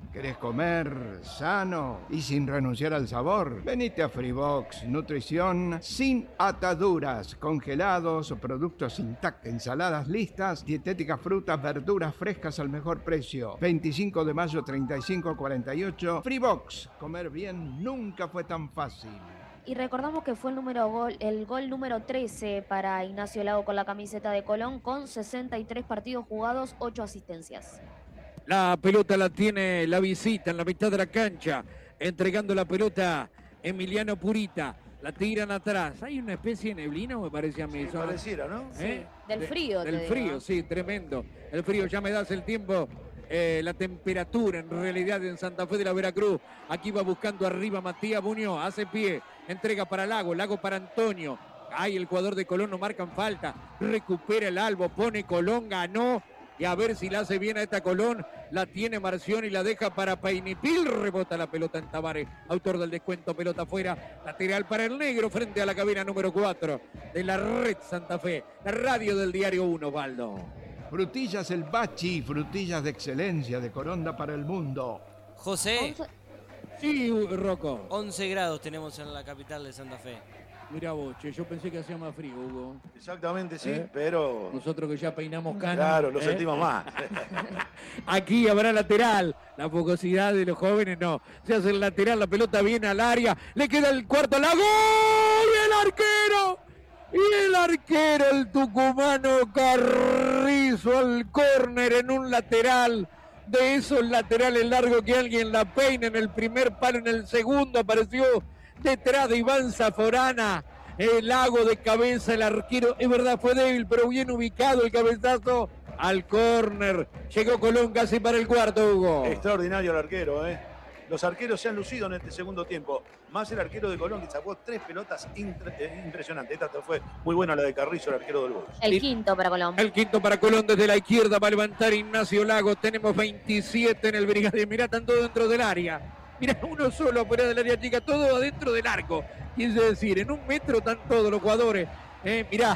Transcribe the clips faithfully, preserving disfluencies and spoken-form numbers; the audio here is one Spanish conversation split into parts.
¿Querés comer sano y sin renunciar al sabor? Venite a Freebox, nutrición sin ataduras, congelados, productos intactos, ensaladas listas, dietéticas, frutas, verduras frescas al mejor precio. veinticinco de mayo, treinta y cinco cuarenta y ocho. Freebox, comer bien nunca fue tan fácil. Y recordamos que fue el número gol, el gol número trece para Ignacio Lago con la camiseta de Colón, con sesenta y tres partidos jugados, ocho asistencias. La pelota la tiene la visita en la mitad de la cancha, entregando la pelota Emiliano Purita. La tiran atrás. Hay una especie de neblina, me parece a mí. Sí, pareciera, ¿no? ¿Eh? Sí, del frío. De, del te frío, digo. sí, tremendo. El frío, ya me das el tiempo. Eh, la temperatura en realidad en Santa Fe de la Veracruz. Aquí va buscando arriba Matías Muñoz, hace pie, entrega para Lago, Lago para Antonio. Ay, el jugador de Colón no marcan falta, recupera el albo, pone Colón, ganó. Y a ver si la hace bien a esta Colón. La tiene Marción y la deja para Peinipil. Rebota la pelota en Tavares, autor del descuento, pelota afuera. Lateral para el negro frente a la cabina número cuatro de la Red Santa Fe. La radio del Diario uno, Osvaldo. Frutillas El Bachi, frutillas de excelencia de Coronda para el mundo. José. Sí, Rocco. once grados tenemos en la capital de Santa Fe. Mirá vos, che, yo pensé que hacía más frío, Hugo. Exactamente, sí, ¿Eh? pero... Nosotros que ya peinamos canas. Claro, lo ¿eh? sentimos más. Aquí habrá lateral. La fogosidad de los jóvenes no. Se hace el lateral, la pelota viene al área. Le queda el cuarto, la gol. Y el arquero. Y el arquero, el tucumano Carrizo al córner en un lateral. De esos laterales largos que alguien la peina en el primer palo, en el segundo apareció detrás de Iván Zaforana. El Lago de cabeza, el arquero, es verdad, fue débil, pero bien ubicado el cabezazo al córner. Llegó Colón casi para el cuarto, Hugo. Extraordinario el arquero, ¿eh? Los arqueros se han lucido en este segundo tiempo. Más el arquero de Colón, que sacó tres pelotas eh, impresionantes. Esta fue muy buena la de Carrizo, el arquero del Boys. El quinto para Colón. El quinto para Colón desde la izquierda va a levantar Ignacio Lago. Tenemos veintisiete en el Brigadier. Mirá, están todos dentro del área. Mirá, uno solo fuera del área chica, todo adentro del arco. Quiere decir, en un metro están todos los jugadores. Eh, mirá,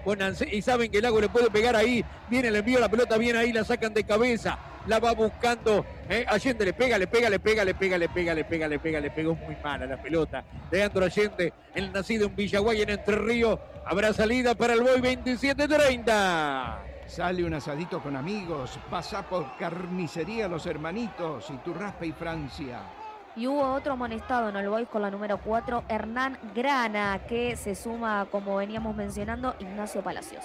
y saben que el Lago le puede pegar ahí. Viene el envío, la pelota viene ahí, la sacan de cabeza. La va buscando. Eh, Allende le pega, le pega, le pega, le pega, le pega, le pega, le pega, le pegó muy mala la pelota. Leandro Allende, el nacido en Villaguay, en Entre Ríos. Habrá salida para el Boy veintisiete treinta. Sale un asadito con amigos, pasa por Carnicería Los Hermanitos y Turraspe y Francia. Y hubo otro amonestado en el Boys con la número cuatro, Hernán Grana, que se suma, como veníamos mencionando, Ignacio Palacios.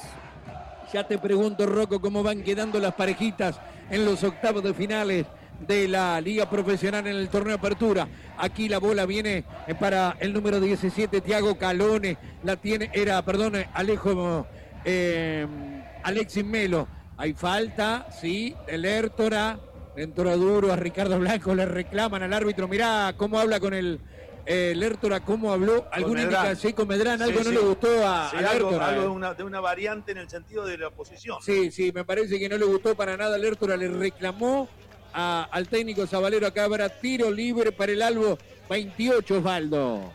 Ya te pregunto, Rocco, cómo van quedando las parejitas en los octavos de finales de la Liga Profesional en el torneo Apertura. Aquí la bola viene para el número diecisiete, Thiago Calone. La tiene, era, perdón, Alejo, eh, Alexis Melo. Hay falta, sí, del Hértora. Entró duro a Ricardo Blanco, le reclaman al árbitro. Mirá cómo habla con el, eh, el Hértora, cómo habló. Alguna indicación con Medrán, algo sí, no sí. le gustó a, sí, al algo, Hértora. Algo de una, de una variante en el sentido de la posición. Sí, sí, me parece que no le gustó para nada al Hértora, le reclamó a, al técnico Zabalero. Acá habrá tiro libre para el Albo veintiocho, Osvaldo.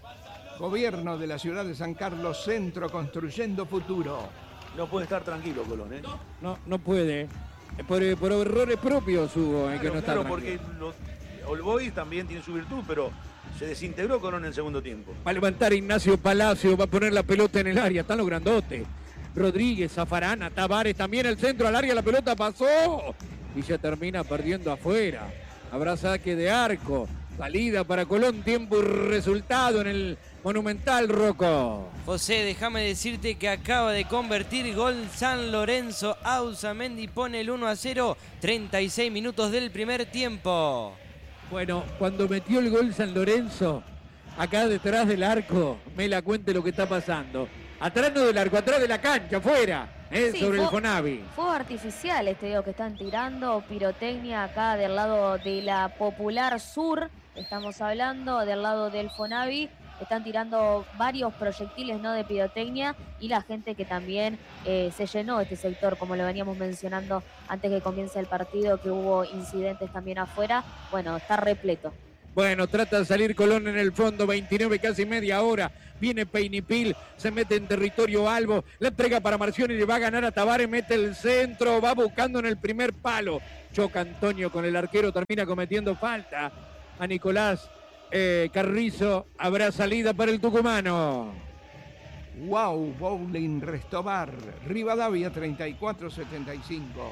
Gobierno de la ciudad de San Carlos Centro, construyendo futuro. No puede estar tranquilo, Colón, ¿eh? No, no, no puede. Por, por errores propios hubo, claro, que no claro, está porque los All Boys también tiene su virtud, pero se desintegró Colón en el segundo tiempo. Va a levantar Ignacio Palacio, va a poner la pelota en el área, están los grandotes. Rodríguez, Zafarana, Tavares, también el centro al área, la pelota pasó y ya termina perdiendo afuera. Habrá saque de arco, salida para Colón, tiempo y resultado en el Monumental, Rocco. José, déjame decirte que acaba de convertir gol San Lorenzo. Ausamendi pone el uno a cero, treinta y seis minutos del primer tiempo. Bueno, cuando metió el gol San Lorenzo, acá detrás del arco, me la cuente lo que está pasando. Atrás no del arco, atrás de la cancha, afuera, eh, sí, sobre fue, el Fonavi. Fuego artificial este digo que están tirando, pirotecnia acá del lado de la Popular Sur, estamos hablando del lado del Fonavi. Están tirando varios proyectiles, ¿no?, de pirotecnia, y la gente que también eh, se llenó este sector, como lo veníamos mencionando antes que comience el partido, que hubo incidentes también afuera. Bueno, está repleto. Bueno, trata de salir Colón en el fondo, veintinueve, casi media hora. Viene Peinipil, se mete en territorio Albo, la entrega para Marcioni, le va a ganar a Tabaré, mete el centro, va buscando en el primer palo. Choca Antonio con el arquero, termina cometiendo falta a Nicolás eh, Carrizo. Habrá salida para el tucumano. Wow, Bowling Restobar, Rivadavia treinta y cuatro setenta y cinco.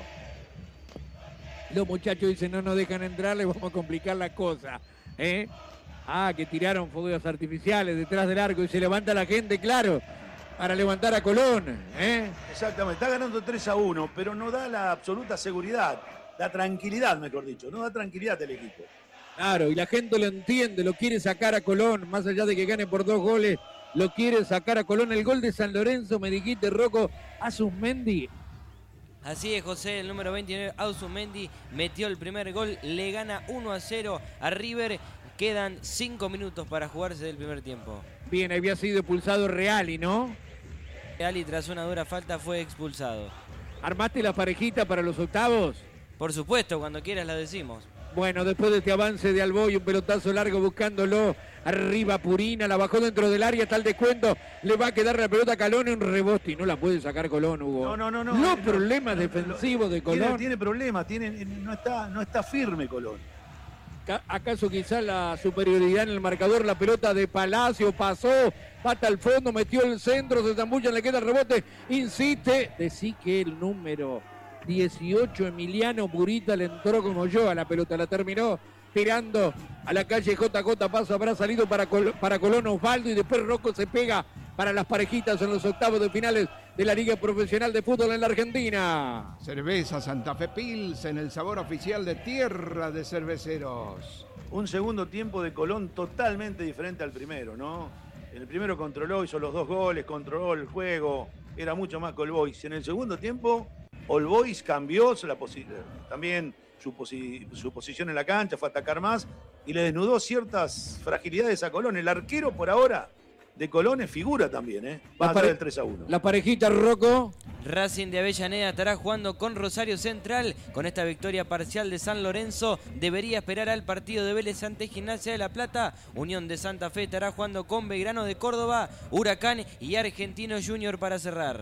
Los muchachos dicen no nos dejan entrar, les vamos a complicar la cosa. ¿eh? Ah, que tiraron fuegos artificiales detrás del arco y se levanta la gente, claro, para levantar a Colón. ¿eh? Exactamente, está ganando tres a uno, pero no da la absoluta seguridad, la tranquilidad, mejor dicho, no da tranquilidad al equipo. Claro, y la gente lo entiende, lo quiere sacar a Colón, más allá de que gane por dos goles, lo quiere sacar a Colón. El gol de San Lorenzo, me dijiste, Rocco, Azuzmendi. Así es, José, el número veintinueve, Azuzmendi, metió el primer gol, le gana uno a cero a River. Quedan cinco minutos para jugarse del primer tiempo. Bien, había sido expulsado Reali, ¿no? Reali, tras una dura falta, fue expulsado. ¿Armaste la parejita para los octavos? Por supuesto, cuando quieras la decimos. Bueno, después de este avance de Alboy, un pelotazo largo buscándolo. Arriba Purina, la bajó dentro del área, está el descuento. Le va a quedar la pelota a Colón en un rebote y no la puede sacar Colón, Hugo. No, no, no. no Los no, problemas no, defensivos de Colón. Tiene, tiene problemas, tiene, no, está, no está firme Colón. ¿Acaso quizás la superioridad en el marcador? La pelota de Palacio pasó, pata al fondo, metió el centro, se zambulla, le queda el rebote, insiste. Decí que el número dieciocho, Emiliano Burita, le entró como yo a la pelota, la terminó tirando a la calle J J. Paso, habrá salido para, Col para Colón Osvaldo y después Rocco se pega para las parejitas en los octavos de finales de la Liga Profesional de Fútbol en la Argentina. Cerveza Santa Fe Pilsen, el sabor oficial de tierra de cerveceros. Un segundo tiempo de Colón totalmente diferente al primero, ¿no? En el primero controló, hizo los dos goles, controló el juego, era mucho más que All Boys. En el segundo tiempo, All Boys cambió la también su, posi su posición en la cancha, fue a atacar más y le desnudó ciertas fragilidades a Colón. El arquero por ahora de Colón es figura también, ¿eh? Va a ser el tres a uno. La parejita, Rocco. Racing de Avellaneda estará jugando con Rosario Central. Con esta victoria parcial de San Lorenzo, debería esperar al partido de Vélez ante Gimnasia de La Plata. Unión de Santa Fe estará jugando con Belgrano de Córdoba, Huracán y Argentino Junior para cerrar.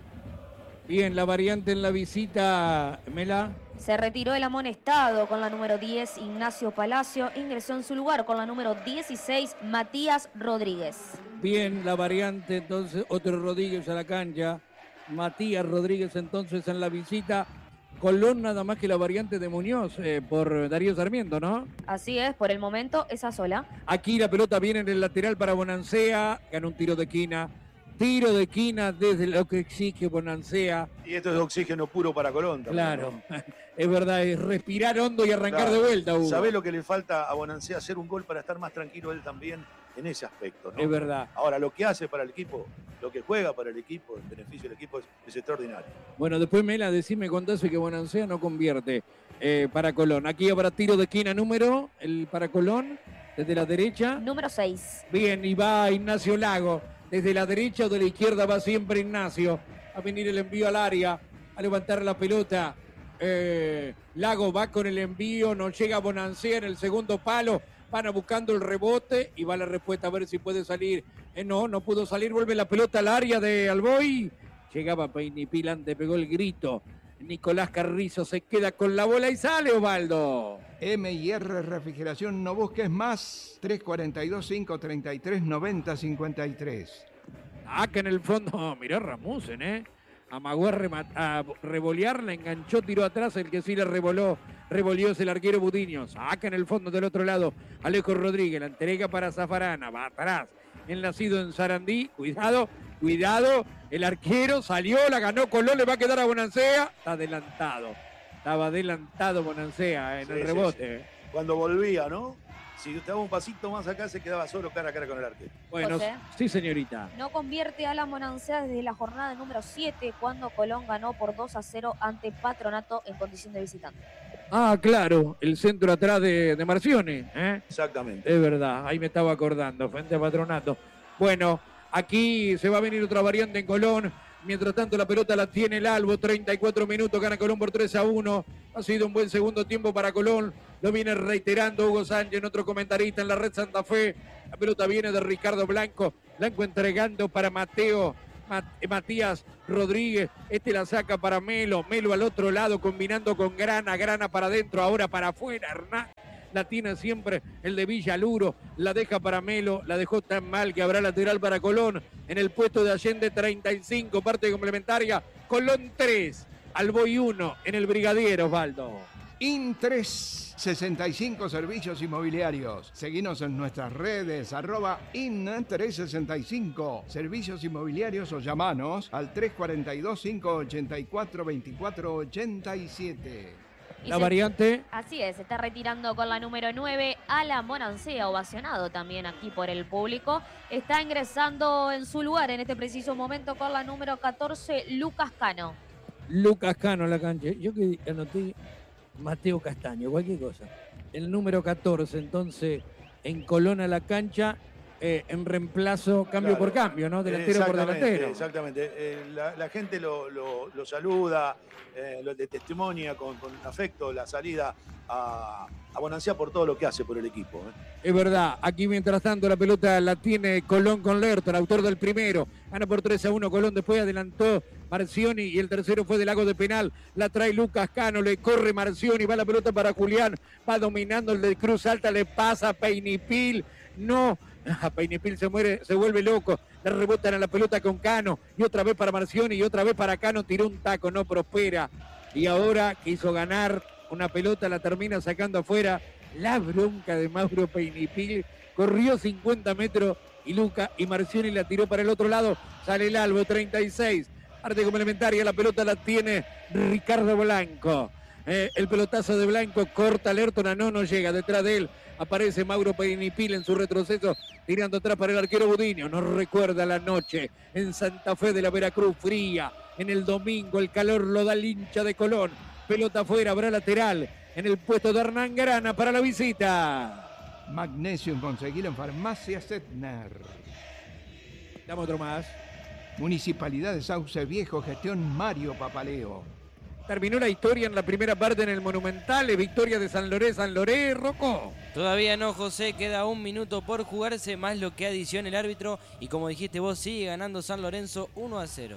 Bien, la variante en la visita, Mela. Se retiró el amonestado con la número diez, Ignacio Palacio. Ingresó en su lugar con la número dieciséis, Matías Rodríguez. Bien, la variante entonces, otro Rodríguez a la cancha. Matías Rodríguez entonces en la visita. Colón nada más que la variante de Muñoz eh, por Darío Sarmiento, ¿no? Así es, por el momento esa sola. Aquí la pelota viene en el lateral para Bonancea. Gana un tiro de esquina. Tiro de esquina desde lo que exige Bonancea. Y esto es oxígeno puro para Colón también, claro, ¿no? Es verdad, es respirar hondo y arrancar claro. de vuelta, Hugo. ¿Sabés lo que le falta a Bonancea? Hacer un gol para estar más tranquilo él también en ese aspecto, ¿no? Es verdad. Ahora, lo que hace para el equipo, lo que juega para el equipo, en beneficio del equipo, es, es extraordinario. Bueno, después Mela, decime cuánto hace que Bonancea no convierte eh, para Colón. Aquí habrá tiro de esquina número, el para Colón, desde la derecha. Número seis. Bien, y va Ignacio Lago. Desde la derecha o de la izquierda va siempre Ignacio. A venir el envío al área, a levantar la pelota. Eh, Lago va con el envío, no llega Bonancea en el segundo palo. Van buscando el rebote y va la respuesta a ver si puede salir. Eh, no, no pudo salir, vuelve la pelota al área de Alboy. Llegaba Peinipil, antes pegó el grito. Nicolás Carrizo se queda con la bola y sale Osvaldo. M y R Refrigeración, no busques más. tres cuatro dos, cinco tres tres, nueve cero cinco tres. Acá en el fondo, mirá Ramusen, ¿eh? Amagó a, a revolearla, enganchó, tiró atrás, el que sí le revoló, revolvió es el arquero Budiños. Acá en el fondo del otro lado, Alejo Rodríguez, la entrega para Zafarana, va atrás, enlacido en Sarandí, cuidado, cuidado, el arquero salió, la ganó Colón, le va a quedar a Bonancea, está adelantado, estaba adelantado Bonancea en sí, el rebote. Sí, sí. Cuando volvía, ¿no? Si estaba un pasito más acá, se quedaba solo cara a cara con el arquero. Bueno, José, sí, señorita. No convierte a la Bonancea desde la jornada número siete, cuando Colón ganó por dos a cero ante Patronato en condición de visitante. Ah, claro, el centro atrás de, de Marcioni, ¿eh? Exactamente. Es verdad, ahí me estaba acordando, frente a Patronato. Bueno, aquí se va a venir otra variante en Colón. Mientras tanto la pelota la tiene el Albo, treinta y cuatro minutos, gana Colón por tres a uno. Ha sido un buen segundo tiempo para Colón. Lo viene reiterando Hugo Sánchez, otro comentarista en la red Santa Fe. La pelota viene de Ricardo Blanco. Blanco entregando para Mateo. Matías Rodríguez, este la saca para Melo, Melo al otro lado combinando con Grana, Grana para adentro, ahora para afuera, Hernán la tiene siempre el de Villaluro, la deja para Melo, la dejó tan mal que habrá lateral para Colón, en el puesto de Allende treinta y cinco, parte complementaria, Colón tres, Alboy uno, en el Brigadier, Osvaldo. In tres sesenta y cinco Servicios Inmobiliarios. Seguinos en nuestras redes, arroba In tres sesenta y cinco Servicios Inmobiliarios o llamanos al tres cuatro dos, cinco ocho cuatro, dos cuatro ocho siete. La variante. Así es, se está retirando con la número nueve, Alan Bonancea, ovacionado también aquí por el público. Está ingresando en su lugar en este preciso momento con la número catorce, Lucas Cano. Lucas Cano en la cancha. Yo que anoté Mateo Castaño, cualquier cosa. El número catorce, entonces, en Colón a la cancha, eh, en reemplazo, cambio Claro. por cambio, ¿no? Delantero por delantero. Exactamente. Eh, la, la gente lo, lo, lo saluda, eh, lo de testimonia con, con afecto la salida a, a Bonancea por todo lo que hace por el equipo. ¿eh? Es verdad, aquí mientras tanto la pelota la tiene Colón con Lerton, autor del primero. Gana por tres a uno Colón, después adelantó Marcioni y el tercero fue de Lago de penal. La trae Lucas Cano, le corre Marcioni, va la pelota para Julián, va dominando el de Cruz Alta, le pasa a Peinipil, no, a Peinipil se muere, se vuelve loco, le rebotan a la pelota con Cano y otra vez para Marcioni y otra vez para Cano, tiró un taco, no prospera y ahora quiso ganar una pelota, la termina sacando afuera. La bronca de Mauro Peinipil, corrió cincuenta metros y Luca y Marcioni la tiró para el otro lado, sale el Albo, treinta y seis. Parte complementaria, la pelota la tiene Ricardo Blanco. Eh, el pelotazo de Blanco corta a Lerton, no, no llega. Detrás de él aparece Mauro Peinipil en su retroceso, tirando atrás para el arquero Budiño. No recuerda la noche en Santa Fe de la Veracruz, fría. En el domingo el calor lo da el hincha de Colón. Pelota afuera, habrá lateral en el puesto de Hernán Grana para la visita. Magnesio conseguido en Farmacia Setner. Dame otro más. Municipalidad de Sauce Viejo, gestión Mario Papaleo. Terminó la historia en la primera parte en el Monumental, victoria de San Loré, San Loré, Rocco. Todavía no, José, queda un minuto por jugarse, más lo que adiciona el árbitro. Y como dijiste vos, sigue ganando San Lorenzo uno a cero.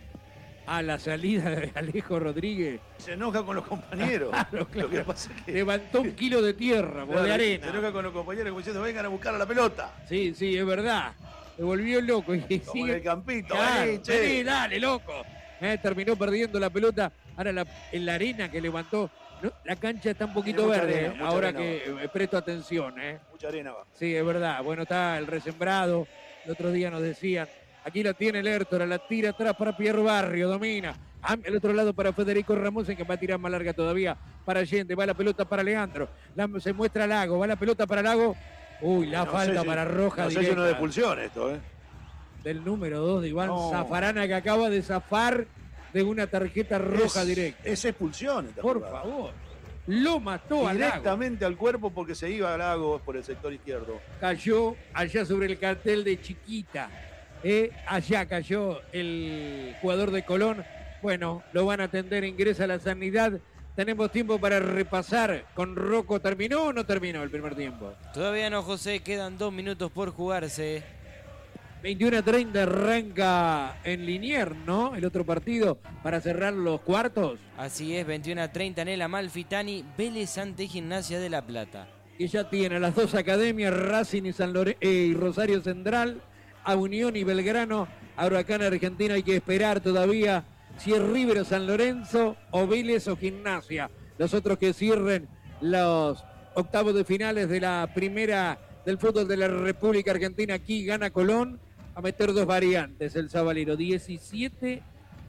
A la salida de Alejo Rodríguez. Se enoja con los compañeros. Claro, claro. Lo que pasa es que Levantó un kilo de tierra, claro, de arena. se enoja con los compañeros como diciendo, vengan a buscar a la pelota. Sí, sí, es verdad. Se volvió loco. Y Como sigue... en el campito. Claro, eh, che. vení, dale, loco. Eh, terminó perdiendo la pelota. Ahora la, en la arena que levantó. No, la cancha está un poquito Tiene mucha verde. arena, eh, mucha ahora arena que eh, presto atención. Eh. Mucha arena va. Sí, es verdad. Bueno, está el resembrado. El otro día nos decían. Aquí la tiene Lertora, la tira atrás para Pierre Barrio, domina. Al otro lado para Federico Ramos, en que va a tirar más larga todavía para Allende. Va la pelota para Leandro. La, se muestra Lago. Va la pelota para Lago. Uy, la No falta sé si- para Roja No sé si directa. uno de expulsión esto, ¿eh? Del número dos de Iván No. Zafarana, que acaba de zafar de una tarjeta roja Es- directa. Es expulsión esta Por jugada. favor. Lo mató a Lago. Directamente al cuerpo porque se iba a Lagos por el sector izquierdo. Cayó allá sobre el cartel de Chiquita. Eh, allá cayó el jugador de Colón. Bueno, lo van a atender, ingresa a la sanidad. Tenemos tiempo para repasar con Rocco. ¿Terminó o no terminó el primer tiempo? Todavía no, José, quedan dos minutos por jugarse. veintiuno a treinta arranca en Liniers, ¿no? El otro partido para cerrar los cuartos. Así es, veintiuno a treinta en el Amalfitani, Vélez ante Gimnasia de La Plata. Que ya tiene las dos academias, Racing y, San Lore- eh, y Rosario Central, a Unión y Belgrano. Ahora acá en Argentina hay que esperar todavía si es River o San Lorenzo o Vélez o Gimnasia. Los otros que cierren los octavos de finales de la primera del fútbol de la República Argentina. Aquí gana Colón a meter dos variantes, el Sabalero, diecisiete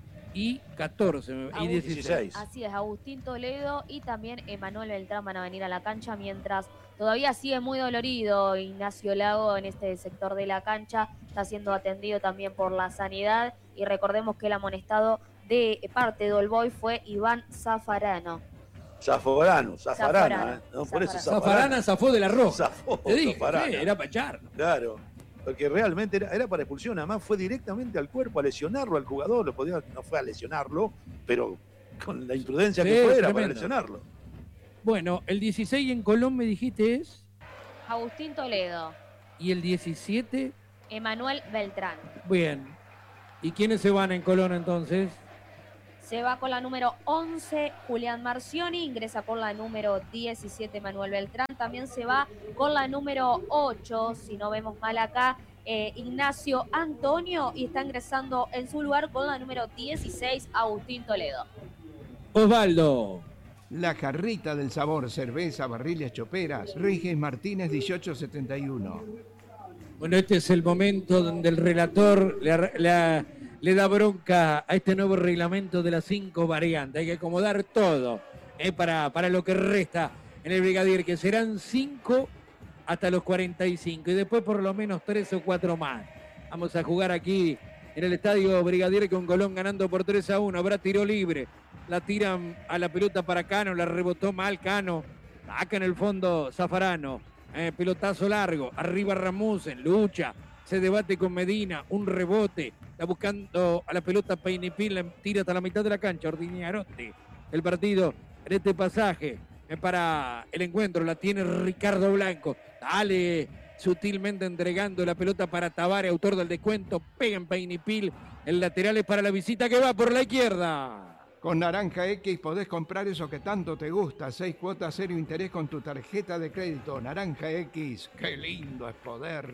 y catorce y Agustín. dieciséis. Así es, Agustín Toledo y también Emanuel Beltrán van a venir a la cancha, mientras todavía sigue muy dolorido Ignacio Lago en este sector de la cancha, está siendo atendido también por la sanidad y recordemos que el amonestado de parte de Olboy fue Iván Zafarano. Zaforano, Zafarana, Zafarana, ¿eh? No, por eso Zafarana. Zafarana zafó de la roja. Zafó, Te dije, Zafarana. sí, era para echarlo. Claro, porque realmente era, era para expulsión, además fue directamente al cuerpo a lesionarlo al jugador, lo podía, no fue a lesionarlo, pero con la imprudencia Sí, que fue era para tremendo. lesionarlo. Bueno, el dieciséis en Colón me dijiste es. Agustín Toledo. ¿Y el diecisiete? Emanuel Beltrán. Bien. ¿Y quiénes se van en Colón entonces? Se va con la número once, Julián Marcioni, ingresa con la número diecisiete, Manuel Beltrán. También se va con la número ocho, si no vemos mal acá, eh, Ignacio Antonio, y está ingresando en su lugar con la número dieciséis, Agustín Toledo. Osvaldo. La Jarrita del Sabor, cerveza, barriles, choperas, Regis Martínez dieciocho setenta y uno. Bueno, este es el momento donde el relator le, le, le da bronca a este nuevo reglamento de las cinco variantes. Hay que acomodar todo eh, para, para lo que resta en el Brigadier, que serán cinco hasta los cuarenta y cinco y después por lo menos tres o cuatro más. Vamos a jugar aquí en el estadio Brigadier con Colón ganando por tres a uno. Habrá tiro libre. La tiran a la pelota para Cano, la rebotó mal Cano. Acá en el fondo Zaffarano. Eh, pelotazo largo, arriba Ramusen, lucha, se debate con Medina, un rebote, está buscando a la pelota Peinipil, la tira hasta la mitad de la cancha, Ordiñarote. El partido en este pasaje eh, para el encuentro la tiene Ricardo Blanco, dale sutilmente entregando la pelota para Tabare, autor del descuento, pega en Peinipil, el lateral es para la visita que va por la izquierda. Con Naranja X podés comprar eso que tanto te gusta. Seis cuotas, cero interés con tu tarjeta de crédito. Naranja X, qué lindo es poder.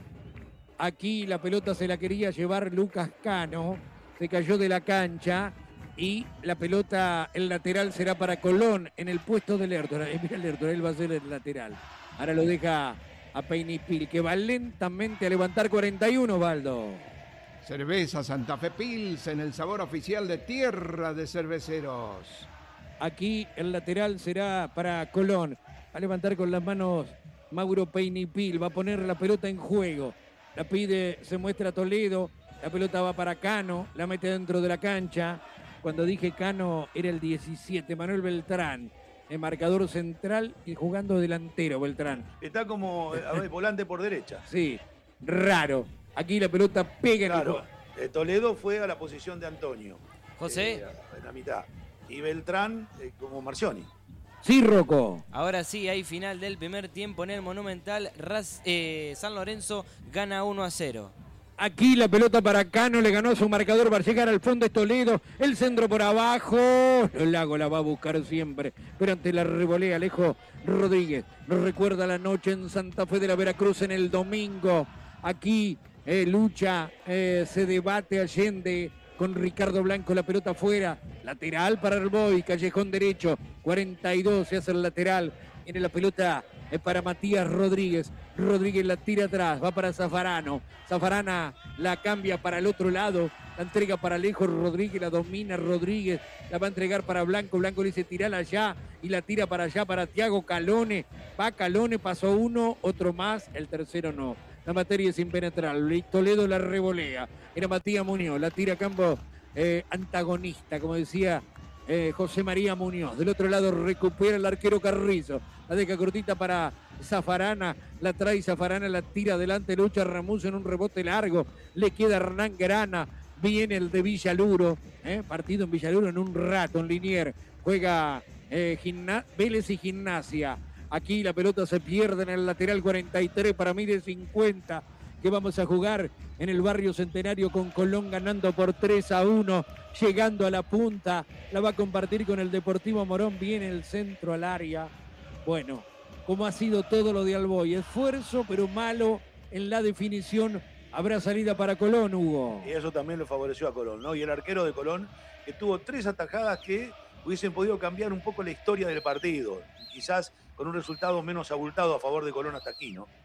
Aquí la pelota se la quería llevar Lucas Cano. Se cayó de la cancha. Y la pelota, el lateral será para Colón en el puesto del Lertor. Eh, mira el Lertor, él va a ser el lateral. Ahora lo deja a Peinipil, que va lentamente a levantar cuarenta y uno, Baldo. Cerveza Santa Fe Pils en el sabor oficial de Tierra de Cerveceros. Aquí el lateral será para Colón. Va a levantar con las manos Mauro Peinipil. Va a poner la pelota en juego. La pide, se muestra Toledo. La pelota va para Cano. La mete dentro de la cancha. Cuando dije Cano era el diecisiete. Manuel Beltrán. El marcador central y jugando delantero Beltrán. Está como a ver, volante por derecha. Sí, raro. Aquí la pelota pega claro, en el... eh, Toledo fue a la posición de Antonio. José. Eh, en la mitad. Y Beltrán eh, como Marcioni. Sí, Rocco. Ahora sí, hay final del primer tiempo en el Monumental. Raz, eh, San Lorenzo gana uno a cero. Aquí la pelota para Cano, le ganó a su marcador, va a llegar al fondo es Toledo, el centro por abajo, el Lago la va a buscar siempre, pero ante la revolea Alejo Rodríguez, nos recuerda la noche en Santa Fe de la Veracruz en el domingo, aquí eh, lucha, eh, se debate Allende con Ricardo Blanco, la pelota afuera, lateral para el Boy, callejón derecho, cuarenta y dos, se hace el lateral, viene la pelota eh, para Matías Rodríguez, Rodríguez la tira atrás, va para Zaffarano, Zaffarana la cambia para el otro lado, la entrega para Alejo Rodríguez, la domina Rodríguez, la va a entregar para Blanco, Blanco le dice tirala allá y la tira para allá para Thiago Calone, va Calone, pasó uno, otro más, el tercero no. La materia es impenetrable. Toledo la revolea. Era Matías Muñoz. La tira a campo eh, antagonista, como decía eh, José María Muñoz. Del otro lado recupera el arquero Carrizo. La deja cortita para Zaffarana. La trae Zaffarana, la tira adelante. Lucha Ramus en un rebote largo. Le queda Hernán Grana. Viene el de Villaluro. Eh, partido en Villaluro en un rato. En Linier. Juega eh, Vélez y Gimnasia. Aquí la pelota se pierde en el lateral cuarenta y tres para mí de cincuenta que vamos a jugar en el barrio Centenario con Colón ganando por tres a uno, llegando a la punta, la va a compartir con el Deportivo Morón, viene el centro al área. Bueno, como ha sido todo lo de Alboy, esfuerzo pero malo en la definición, habrá salida para Colón, Hugo. Y eso también lo favoreció a Colón, ¿no? Y el arquero de Colón que tuvo tres atajadas que hubiesen podido cambiar un poco la historia del partido, quizás con un resultado menos abultado a favor de Colón hasta aquí, ¿no?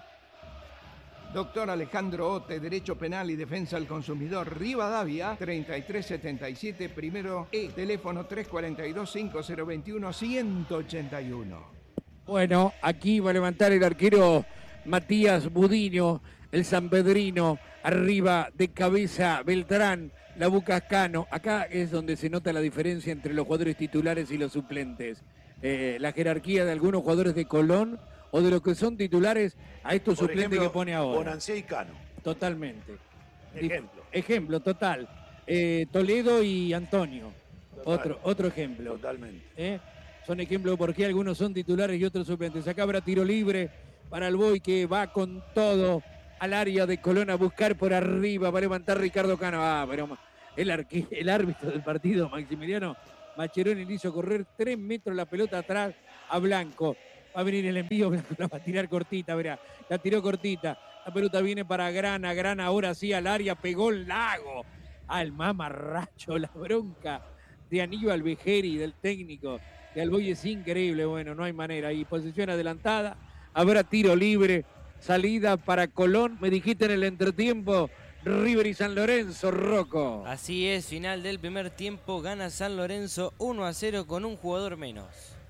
Doctor Alejandro Ote, Derecho Penal y Defensa al Consumidor, Rivadavia, treinta y tres setenta y siete, primero E, teléfono tres cuatro dos, cinco cero dos uno, uno ocho uno. Bueno, aquí va a levantar el arquero Matías Budiño, el sanpedrino, arriba de cabeza Beltrán, la Bucascano. Acá es donde se nota la diferencia entre los jugadores titulares y los suplentes. Eh, la jerarquía de algunos jugadores de Colón o de los que son titulares a estos Por suplentes ejemplo, que pone ahora. Bonancé y Cano. Totalmente. Ejemplo. Ejemplo, total. Eh, Toledo y Antonio. Total. Otro, otro ejemplo. Totalmente. ¿Eh? son ejemplo de por qué algunos son titulares y otros suplentes. Acá habrá tiro libre para el Boy, que va con todo al área de Colón a buscar por arriba para levantar Ricardo Cano. Ah, pero el, arque, el árbitro del partido, Maximiliano Mascheroni, le hizo correr tres metros la pelota atrás a Blanco. Va a venir el envío, Blanco la va a tirar cortita, verá, la tiró cortita. La pelota viene para Grana, Grana ahora sí al área, pegó el Lago. Al mamarracho, la bronca de Aníbal Vejeri, del técnico de Alboy, es increíble. Bueno, no hay manera. Y posición adelantada, habrá tiro libre, salida para Colón. Me dijiste en el entretiempo, River y San Lorenzo, Rocco. Así es, final del primer tiempo, gana San Lorenzo uno a cero con un jugador menos.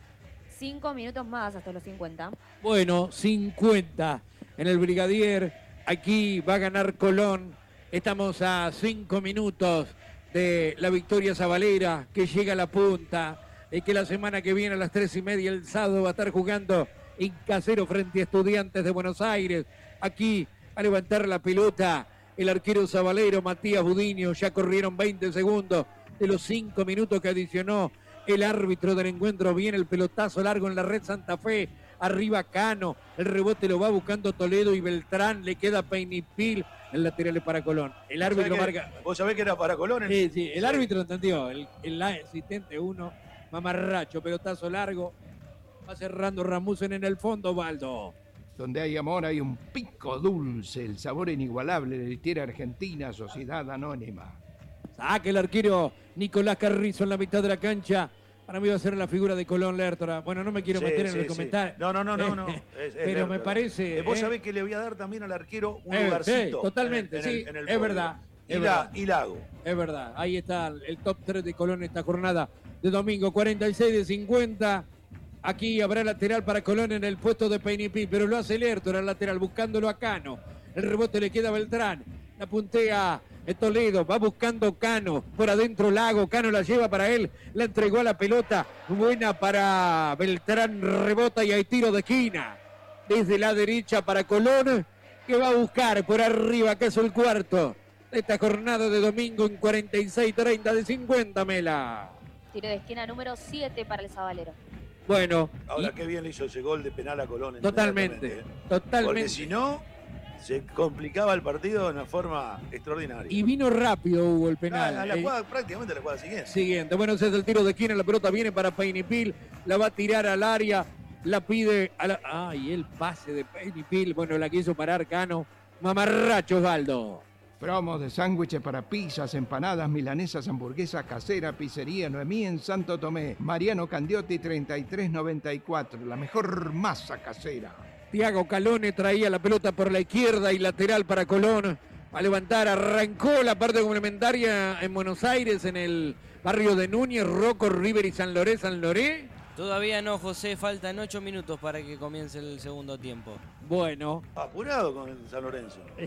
Cinco minutos más hasta los cincuenta. Bueno, cincuenta en el Brigadier. Aquí va a ganar Colón. Estamos a cinco minutos de la victoria sabalera, que llega a la punta. Y que la semana que viene a las tres y media el sábado va a estar jugando en Casero frente a Estudiantes de Buenos Aires. Aquí a levantar la pelota el arquero sabalero Matías Budiño. Ya corrieron veinte segundos de los cinco minutos que adicionó el árbitro del encuentro. Viene el pelotazo largo en la red Santa Fe. Arriba Cano. El rebote lo va buscando Toledo y Beltrán. Le queda Peinipil. El lateral es para Colón. El árbitro marca. ¿Vos sabés que era para Colón? Sí, sí. El sí. árbitro entendió. El, el asistente uno. Mamarracho. Pelotazo largo. Va cerrando Ramusen en el fondo, Baldo. Donde hay amor hay un pico dulce. El sabor inigualable de la tierra argentina. Sociedad Anónima. Saca el arquero Nicolás Carrizo en la mitad de la cancha. Para mí va a ser la figura de Colón Lertora. Bueno, no me quiero sí, meter en sí, el sí. comentario. No, no, no, no. no. Es, es Pero Lertora. Me parece... Eh, vos eh, sabés que le voy a dar también al arquero un eh, lugarcito. Sí, totalmente, en el, sí. En el, en el es verdad. Y, es la, verdad. y Lago. Es verdad. Ahí está el top tres de Colón esta jornada de domingo. cuarenta y seis de cincuenta. Aquí habrá lateral para Colón en el puesto de Peinipí. Pero lo hace Lertora el lateral, buscándolo a Cano. El rebote le queda a Beltrán. La puntea Toledo, va buscando Cano, por adentro Lago, Cano la lleva para él, la entregó a la pelota, buena para Beltrán, rebota y hay tiro de esquina, desde la derecha para Colón, que va a buscar por arriba, que es el cuarto de esta jornada de domingo en cuarenta y seis treinta de cincuenta, Mela. Tiro de esquina número siete para el sabalero. Bueno. Ahora y... qué bien le hizo ese gol de penal a Colón. Totalmente, totalmente. Porque si no... se complicaba el partido de una forma extraordinaria. Y vino rápido, Hugo, el penal. Ah, la jugada, eh, prácticamente la jugada siguiente. Siguiente. Bueno, ese es el tiro de esquina. La pelota viene para Peinipil. La va a tirar al área. La pide a la... ¡Ay, el pase de Peinipil! Bueno, la quiso parar Cano. Mamarracho, Osvaldo. Promos de sándwiches para pizzas, empanadas, milanesas, hamburguesas, casera, pizzería Noemí en Santo Tomé. Mariano Candiotti, treinta y tres noventa y cuatro. La mejor masa casera. Tiago Calone traía la pelota por la izquierda y lateral para Colón. A levantar, arrancó la parte complementaria en Buenos Aires, en el barrio de Núñez, Rocco, River y San Loré, San Loré. Todavía no, José, faltan ocho minutos para que comience el segundo tiempo. Bueno. Apurado con el San Lorenzo. ¿Eh?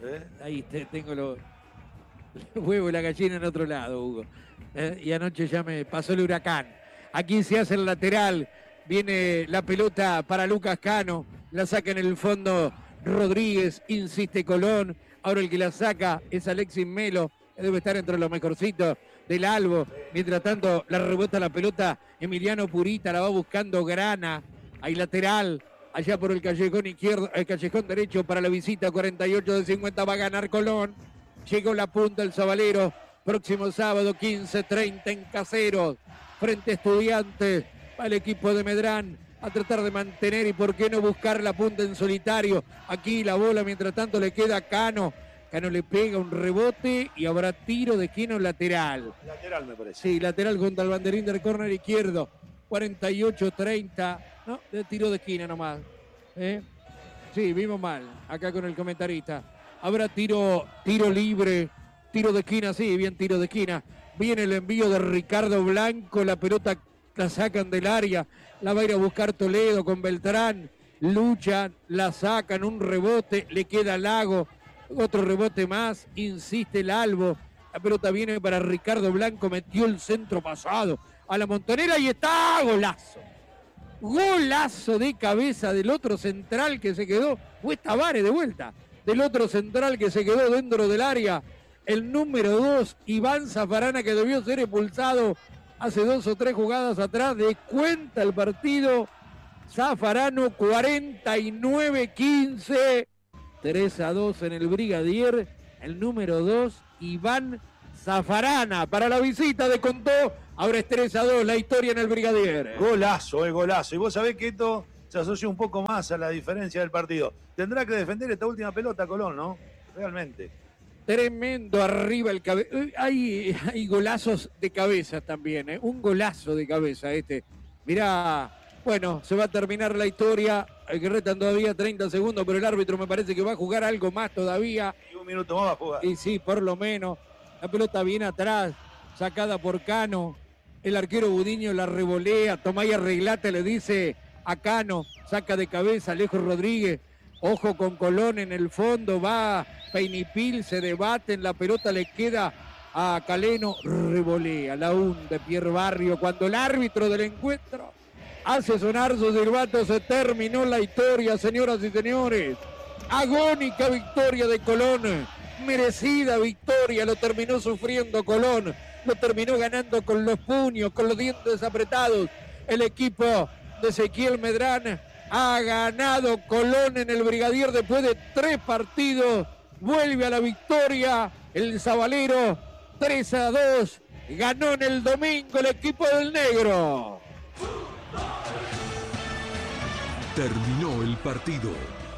Ahí te, tengo los lo huevos y la gallina en otro lado, Hugo. ¿Eh? Y anoche ya me pasó el huracán. Aquí se hace el lateral. Viene la pelota para Lucas Cano. La saca en el fondo Rodríguez. Insiste Colón. Ahora el que la saca es Alexis Melo. Que debe estar entre los mejorcitos del Albo. Mientras tanto la rebota la pelota Emiliano Purita. La va buscando Grana. Hay lateral. Allá por el callejón izquierdo, el callejón derecho para la visita. cuarenta y ocho de cincuenta va a ganar Colón. Llegó la punta el Sabalero. Próximo sábado quince treinta en Caseros. Frente a Estudiantes. Al equipo de Medrán a tratar de mantener y por qué no buscar la punta en solitario. Aquí la bola, mientras tanto le queda a Cano. Cano le pega un rebote y habrá tiro de esquina lateral. Lateral me parece. Sí, lateral contra el banderín del córner izquierdo. cuarenta y ocho treinta. No, de tiro de esquina nomás. ¿Eh? Sí, vimos mal acá con el comentarista. Habrá tiro, tiro libre. Tiro de esquina, sí, bien tiro de esquina. Viene el envío de Ricardo Blanco. La pelota la sacan del área, la va a ir a buscar Toledo con Beltrán, luchan, la sacan, un rebote, le queda Lago, otro rebote más, insiste el Albo, la pelota viene para Ricardo Blanco, metió el centro pasado a la Montonera y está, golazo, golazo de cabeza del otro central que se quedó, fue Tavares de vuelta, del otro central que se quedó dentro del área, el número dos, Iván Zafarana, que debió ser expulsado hace dos o tres jugadas atrás, descuenta el partido. Zaffarano cuarenta y nueve quince, tres a dos en el Brigadier, el número dos, Iván Zaffarana, para la visita de Contó, ahora es tres a dos la historia en el Brigadier. Golazo, eh, golazo, y vos sabés que esto se asocia un poco más a la diferencia del partido. Tendrá que defender esta última pelota Colón, ¿no? Realmente. Tremendo arriba el cabeza. Hay, hay golazos de cabeza también, ¿eh? Un golazo de cabeza este. Mirá, bueno, se va a terminar la historia. Hay que restan todavía treinta segundos, pero el árbitro me parece que va a jugar algo más todavía. Y un minuto más va a jugar. Y sí, por lo menos. La pelota viene atrás, sacada por Cano. El arquero Budiño la revolea. Tomá y arreglate, le dice a Cano. Saca de cabeza Alejo Rodríguez. Ojo con Colón en el fondo, va Peinipil, se debaten, la pelota le queda a Caleno, revolea, la hunde Pierre Barrio. Cuando el árbitro del encuentro hace sonar su silbato, se terminó la historia, señoras y señores. Agónica victoria de Colón, merecida victoria, lo terminó sufriendo Colón, lo terminó ganando con los puños, con los dientes apretados. El equipo de Ezequiel Medrán ha ganado Colón en el Brigadier después de tres partidos. Vuelve a la victoria el Sabalero, tres a dos. Ganó en el domingo el equipo del Negro. Terminó el partido.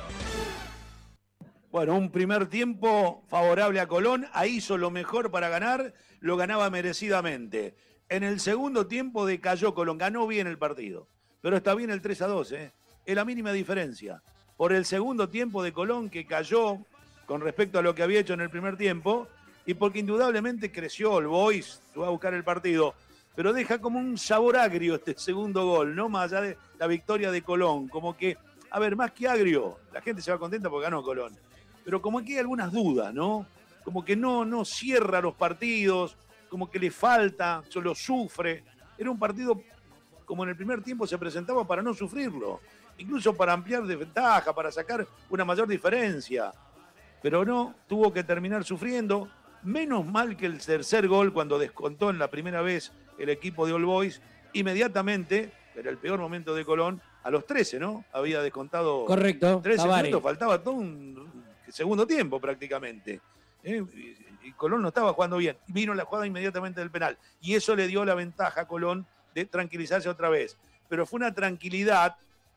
Bueno, un primer tiempo favorable a Colón. Ahí hizo lo mejor para ganar, lo ganaba merecidamente. En el segundo tiempo decayó Colón, ganó bien el partido. Pero está bien el tres a dos, ¿eh? Es la mínima diferencia. Por el segundo tiempo de Colón, que cayó con respecto a lo que había hecho en el primer tiempo, y porque indudablemente creció el Boys, fue a buscar el partido, pero deja como un sabor agrio este segundo gol, ¿no? Más allá de la victoria de Colón, como que, a ver, más que agrio, la gente se va contenta porque ganó Colón, pero como que hay algunas dudas, ¿no? Como que no, no cierra los partidos, como que le falta, solo sufre. Era un partido como en el primer tiempo se presentaba para no sufrirlo, incluso para ampliar desventaja, para sacar una mayor diferencia. Pero no, tuvo que terminar sufriendo. Menos mal que el tercer gol, cuando descontó en la primera vez el equipo de All Boys, inmediatamente, era el peor momento de Colón, a los trece, ¿no? Había descontado. Correcto, trece Tabárez. minutos, faltaba todo un segundo tiempo prácticamente. ¿eh? Y Colón no estaba jugando bien. Vino la jugada inmediatamente del penal. Y eso le dio la ventaja a Colón de tranquilizarse otra vez. Pero fue una tranquilidad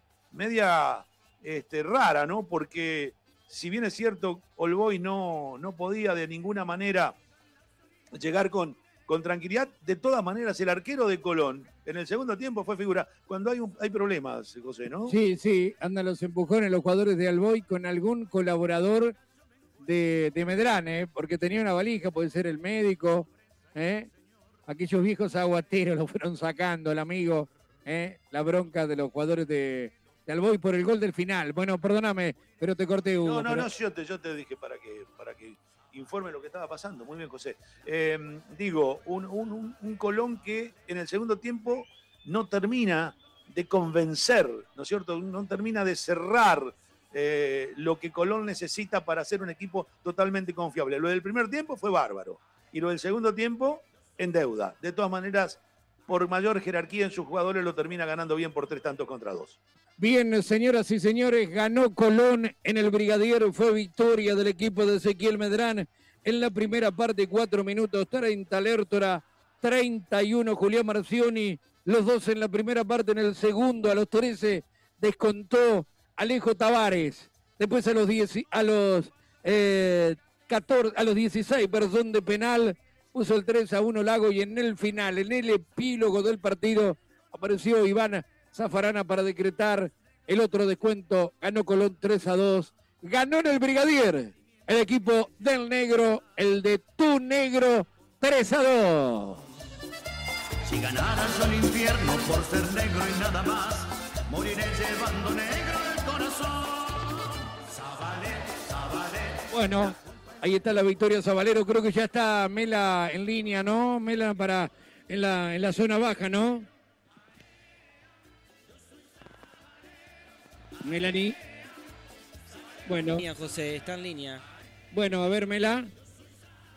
media este, rara, ¿no? Porque si bien es cierto, All Boys no, no podía de ninguna manera llegar con, con tranquilidad, de todas maneras el arquero de Colón en el segundo tiempo fue figura. Cuando hay, un, hay problemas, José, ¿no? Sí, sí, andan los empujones los jugadores de All Boys con algún colaborador de, de Medrán, ¿eh? Porque tenía una valija, puede ser el médico, ¿eh? Aquellos viejos aguateros lo fueron sacando, el amigo, ¿eh? La bronca de los jugadores de, de All Boys por el gol del final. Bueno, perdóname, pero te corté, Hugo. No, no, pero... no, yo te, yo te dije para que, para que informe lo que estaba pasando. Muy bien, José. Eh, digo, un, un, un Colón que en el segundo tiempo no termina de convencer, ¿no es cierto? No termina de cerrar eh, lo que Colón necesita para ser un equipo totalmente confiable. Lo del primer tiempo fue bárbaro. Y lo del segundo tiempo, en deuda. De todas maneras, por mayor jerarquía en sus jugadores, lo termina ganando bien por tres tantos contra dos. Bien, señoras y señores, ganó Colón en el Brigadier, fue victoria del equipo de Ezequiel Medrán en la primera parte, cuatro minutos, treinta Lertora, treinta y uno Julián Marcioni, los dos en la primera parte, en el segundo, a los trece, descontó Alejo Tavares, después a los diez, a los eh, catorce, a los dieciséis, perdón, de penal, puso el tres a uno Lago, y en el final, en el epílogo del partido, apareció Iván Zaffarana para decretar el otro descuento. Ganó Colón tres a dos. Ganó en el Brigadier el equipo del Negro, el de Tu Negro, tres a dos. Si ganaras al infierno por ser negro y nada más, moriré llevando negro el corazón. Zabalé, Zabalé. Bueno, ahí está la victoria Zabalero. Creo que ya está Mela en línea, ¿no? Mela para en la, en la zona baja, ¿no? Melanie. Bueno. Línea, José, está en línea. Bueno, a ver, Mela.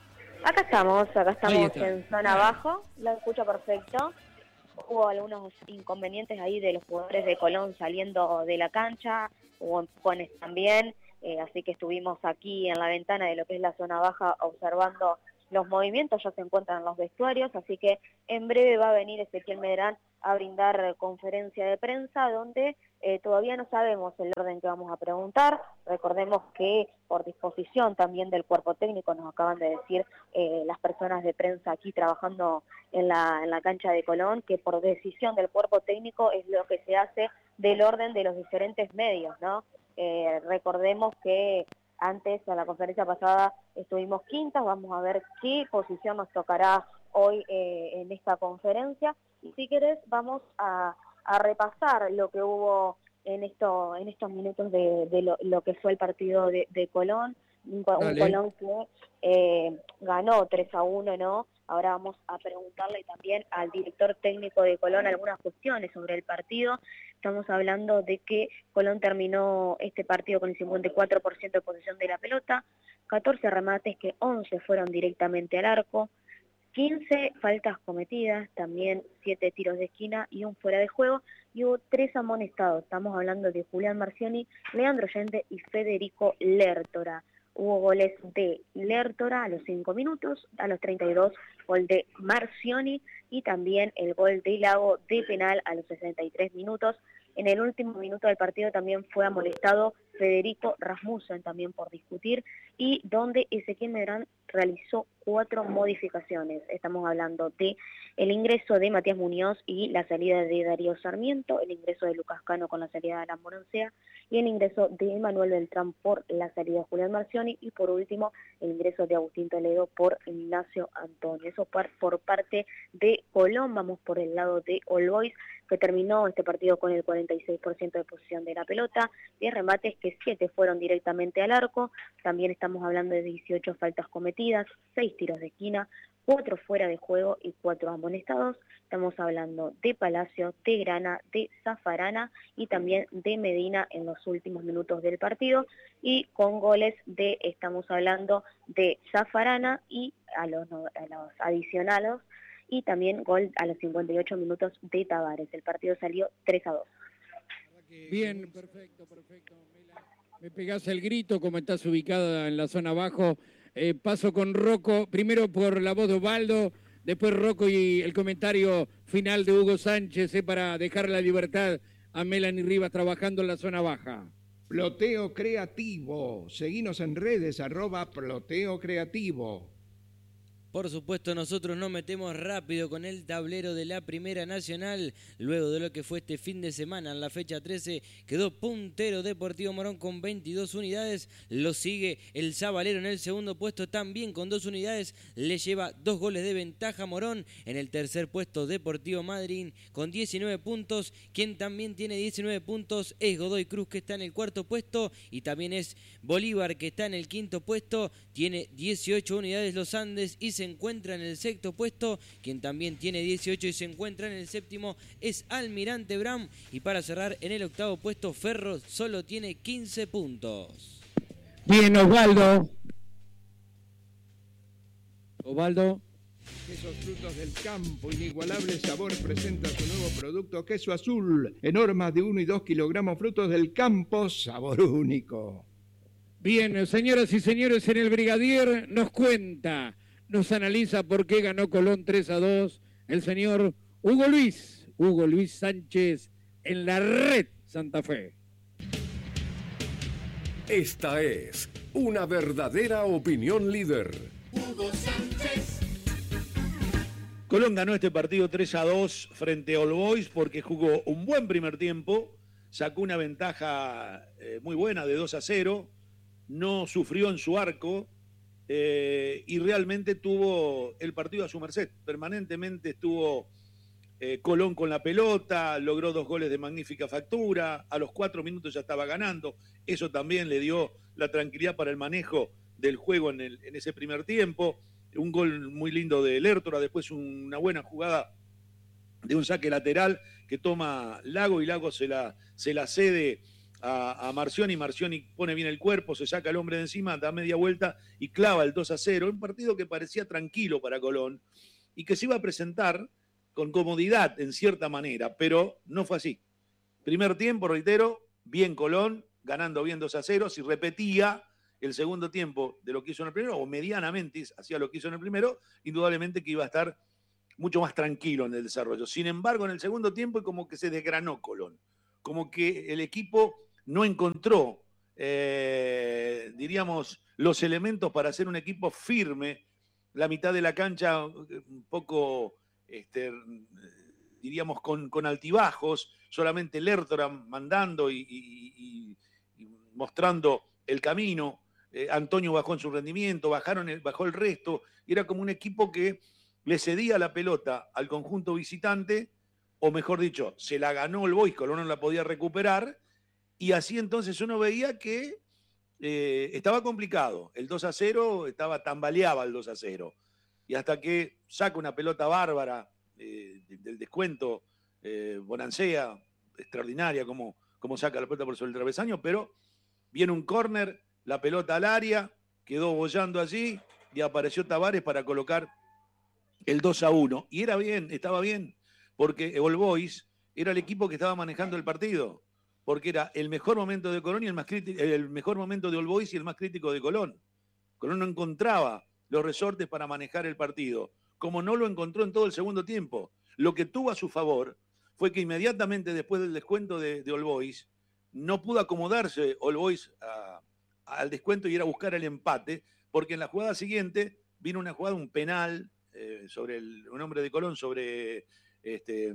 Acá estamos, acá estamos está. en zona abajo, lo escucho perfecto. Hubo algunos inconvenientes ahí de los jugadores de Colón saliendo de la cancha, hubo empujones también, eh, así que estuvimos aquí en la ventana de lo que es la zona baja observando los movimientos, ya se encuentran en los vestuarios, así que en breve va a venir Ezequiel Medrán a brindar conferencia de prensa donde eh, todavía no sabemos el orden que vamos a preguntar. Recordemos que por disposición también del cuerpo técnico nos acaban de decir eh, las personas de prensa aquí trabajando en la, en la cancha de Colón, que por decisión del cuerpo técnico es lo que se hace del orden de los diferentes medios, ¿no? Eh, recordemos que antes, a la conferencia pasada, estuvimos quintas, vamos a ver qué posición nos tocará hoy eh, en esta conferencia. Y si querés, vamos a, a repasar lo que hubo en esto en estos minutos de, de lo, lo que fue el partido de, de Colón. Un, un Colón que eh, ganó tres a uno, ¿no? Ahora vamos a preguntarle también al director técnico de Colón algunas cuestiones sobre el partido. Estamos hablando de que Colón terminó este partido con el cincuenta y cuatro por ciento de posesión de la pelota, catorce remates que once fueron directamente al arco, quince faltas cometidas, también siete tiros de esquina y un fuera de juego, y hubo tres amonestados. Estamos hablando de Julián Marcioni, Leandro Allende y Federico Lertora. Hubo goles de Lertora a los cinco minutos, a los treinta y dos gol de Marcioni y también el gol de Lago de penal a los sesenta y tres minutos. En el último minuto del partido también fue amonestado Federico Rasmussen, también por discutir, y donde Ezequiel Medrán realizó cuatro modificaciones. Estamos hablando de el ingreso de Matías Muñoz y la salida de Darío Sarmiento, el ingreso de Lucas Cano con la salida de Alan Morancea y el ingreso de Emanuel Beltrán por la salida de Julián Marcioni y por último el ingreso de Agustín Toledo por Ignacio Antonio. Eso por, por parte de Colón. Vamos por el lado de All Boys, que terminó este partido con el cuarenta y seis por ciento de posesión de la pelota, diez remates que siete fueron directamente al arco, también estamos hablando de dieciocho faltas cometidas, seis tiros de esquina, cuatro fuera de juego y cuatro amonestados. Estamos hablando de Palacio, de Grana, de Zafarana y también de Medina en los últimos minutos del partido, y con goles de, estamos hablando de Zafarana y a los, a los adicionales, y también gol a los cincuenta y ocho minutos de Tavares. El partido salió tres a dos. Bien, perfecto, perfecto. Me pegás el grito, como estás ubicada en la zona abajo. Eh, paso con Rocco, primero por la voz de Osvaldo, después Rocco y el comentario final de Hugo Sánchez eh, para dejar la libertad a Melanie Rivas trabajando en la zona baja. Ploteo Creativo. Seguinos en redes, arroba Ploteo Creativo. Por supuesto, nosotros nos metemos rápido con el tablero de la Primera Nacional. Luego de lo que fue este fin de semana, en la fecha trece, quedó puntero Deportivo Morón con veintidós unidades. Lo sigue el Zabalero en el segundo puesto, también con dos unidades. Le lleva dos goles de ventaja Morón. En el tercer puesto, Deportivo Madryn con diecinueve puntos. Quien también tiene diecinueve puntos es Godoy Cruz, que está en el cuarto puesto. Y también es Bolívar, que está en el quinto puesto. Tiene dieciocho unidades los Andes y se encuentra en el sexto puesto. Quien también tiene dieciocho y se encuentra en el séptimo es Almirante Brown. Y para cerrar en el octavo puesto, Ferro solo tiene quince puntos. Bien, Osvaldo. Osvaldo. Quesos Frutos del Campo, inigualable sabor, presenta su nuevo producto Queso Azul, en hormas de uno y dos kilogramos. Frutos del Campo, sabor único. Bien, señoras y señores, en el Brigadier nos cuenta, nos analiza por qué ganó Colón tres a dos el señor Hugo Luis, Hugo Luis Sánchez en la Red Santa Fe. Esta es una verdadera opinión líder. Hugo Sánchez. Colón ganó este partido tres a dos frente a All Boys porque jugó un buen primer tiempo, sacó una ventaja eh, muy buena de dos a cero, no sufrió en su arco, Eh, y realmente tuvo el partido a su merced. Permanentemente estuvo eh, Colón con la pelota, logró dos goles de magnífica factura, a los cuatro minutos ya estaba ganando. Eso también le dio la tranquilidad para el manejo del juego en, el, en ese primer tiempo. Un gol muy lindo de Lertora, después una buena jugada de un saque lateral que toma Lago y Lago se la, se la cede a, a Marcioni, Marcioni pone bien el cuerpo, se saca el hombre de encima, da media vuelta y clava el dos a cero. Un partido que parecía tranquilo para Colón y que se iba a presentar con comodidad en cierta manera, pero no fue así. Primer tiempo, reitero, bien Colón, ganando bien dos a cero, si repetía el segundo tiempo de lo que hizo en el primero, o medianamente hacía lo que hizo en el primero, indudablemente que iba a estar mucho más tranquilo en el desarrollo. Sin embargo, en el segundo tiempo como que se desgranó Colón, como que el equipo no encontró, eh, diríamos, los elementos para hacer un equipo firme, la mitad de la cancha un poco, este, diríamos, con, con altibajos, solamente Lertora mandando y, y, y, y mostrando el camino, eh, Antonio bajó en su rendimiento, bajaron el, bajó el resto, y era como un equipo que le cedía la pelota al conjunto visitante, o mejor dicho, se la ganó el Boys, Colón no la podía recuperar, y así entonces uno veía que eh, estaba complicado. El dos a cero estaba, tambaleaba el dos a cero. Y hasta que saca una pelota bárbara eh, del descuento, eh, Bonancea, extraordinaria como, como saca la pelota por sobre el travesaño, pero viene un córner, la pelota al área, quedó bollando allí y apareció Tavares para colocar el dos a uno. Y era bien, estaba bien, porque All Boys era el equipo que estaba manejando el partido, porque era el mejor momento de Colón y el, más crítico, el mejor momento de All Boys y el más crítico de Colón. Colón no encontraba los resortes para manejar el partido, como no lo encontró en todo el segundo tiempo. Lo que tuvo a su favor fue que inmediatamente después del descuento de, de All Boys, no pudo acomodarse All Boys a, a, al descuento y ir a buscar el empate, porque en la jugada siguiente vino una jugada, un penal, eh, sobre el, un hombre de Colón, sobre, este,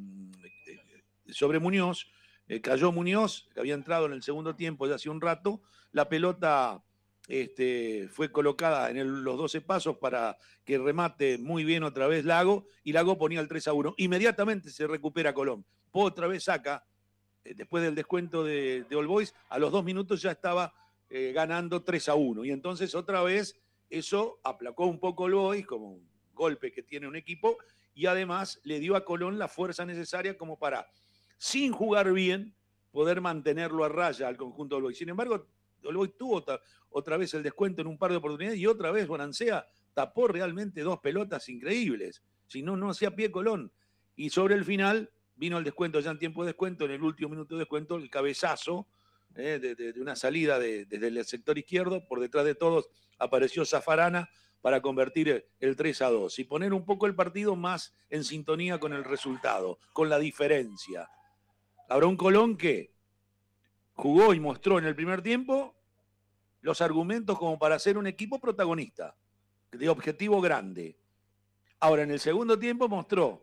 sobre Muñoz. Eh, cayó Muñoz, que había entrado en el segundo tiempo ya hace un rato, la pelota este, fue colocada en el, los doce pasos para que remate muy bien otra vez Lago, y Lago ponía el tres a uno. Inmediatamente se recupera Colón. Otra vez saca, eh, después del descuento de, de All Boys, a los dos minutos ya estaba eh, ganando tres a uno. Y entonces otra vez eso aplacó un poco All Boys, como un golpe que tiene un equipo, y además le dio a Colón la fuerza necesaria como para, sin jugar bien, poder mantenerlo a raya al conjunto del Boys. Sin embargo, el Boys tuvo otra, otra vez el descuento en un par de oportunidades y otra vez Bonancea tapó realmente dos pelotas increíbles. Si no, no hacía pie Colón. Y sobre el final vino el descuento ya en tiempo de descuento, en el último minuto de descuento, el cabezazo eh, de, de, de una salida de, desde el sector izquierdo. Por detrás de todos apareció Zafarana para convertir el tres a dos y poner un poco el partido más en sintonía con el resultado, con la diferencia. Habrá un Colón que jugó y mostró en el primer tiempo los argumentos como para ser un equipo protagonista, de objetivo grande. Ahora, en el segundo tiempo mostró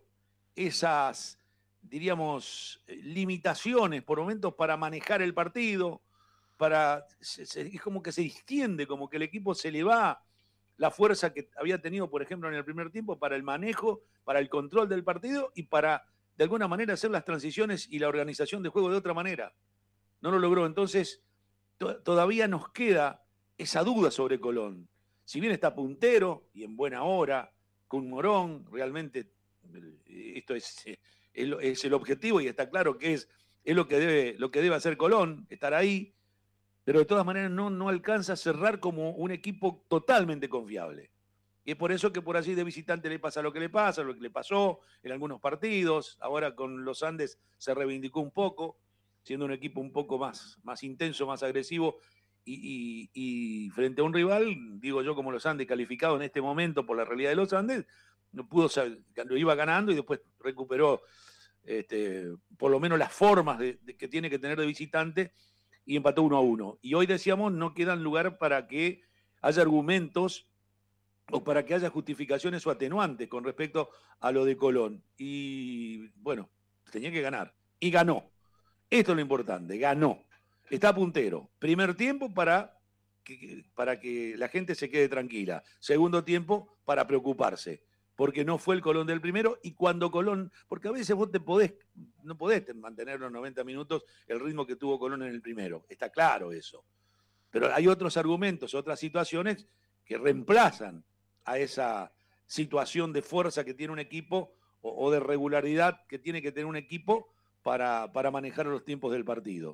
esas, diríamos, limitaciones por momentos para manejar el partido, para, es como que se distiende, como que el equipo se le va la fuerza que había tenido, por ejemplo, en el primer tiempo para el manejo, para el control del partido y para, de alguna manera, hacer las transiciones y la organización de juego de otra manera. No lo logró. Entonces, to- todavía nos queda esa duda sobre Colón. Si bien está puntero y en buena hora, con Morón, realmente esto es, es, es el objetivo y está claro que es, es lo, que debe, lo que debe hacer Colón, estar ahí, pero de todas maneras no, no alcanza a cerrar como un equipo totalmente confiable. Y es por eso que por allí de visitante le pasa lo que le pasa, lo que le pasó en algunos partidos. Ahora con los Andes se reivindicó un poco, siendo un equipo un poco más, más intenso, más agresivo, y, y, y frente a un rival, digo yo, como los Andes, calificado en este momento por la realidad de los Andes, no pudo, lo iba ganando y después recuperó este, por lo menos las formas de, de que tiene que tener de visitante y empató uno a uno. Y hoy decíamos, no quedan lugar para que haya argumentos o para que haya justificaciones o atenuantes con respecto a lo de Colón. Y bueno, tenía que ganar. Y ganó. Esto es lo importante, ganó. Está puntero. Primer tiempo para que, para que la gente se quede tranquila. Segundo tiempo para preocuparse, porque no fue el Colón del primero. Y cuando Colón, porque a veces vos te podés, no podés mantener los noventa minutos el ritmo que tuvo Colón en el primero. Está claro eso. Pero hay otros argumentos, otras situaciones que reemplazan a esa situación de fuerza que tiene un equipo o, o de regularidad que tiene que tener un equipo para, para manejar los tiempos del partido.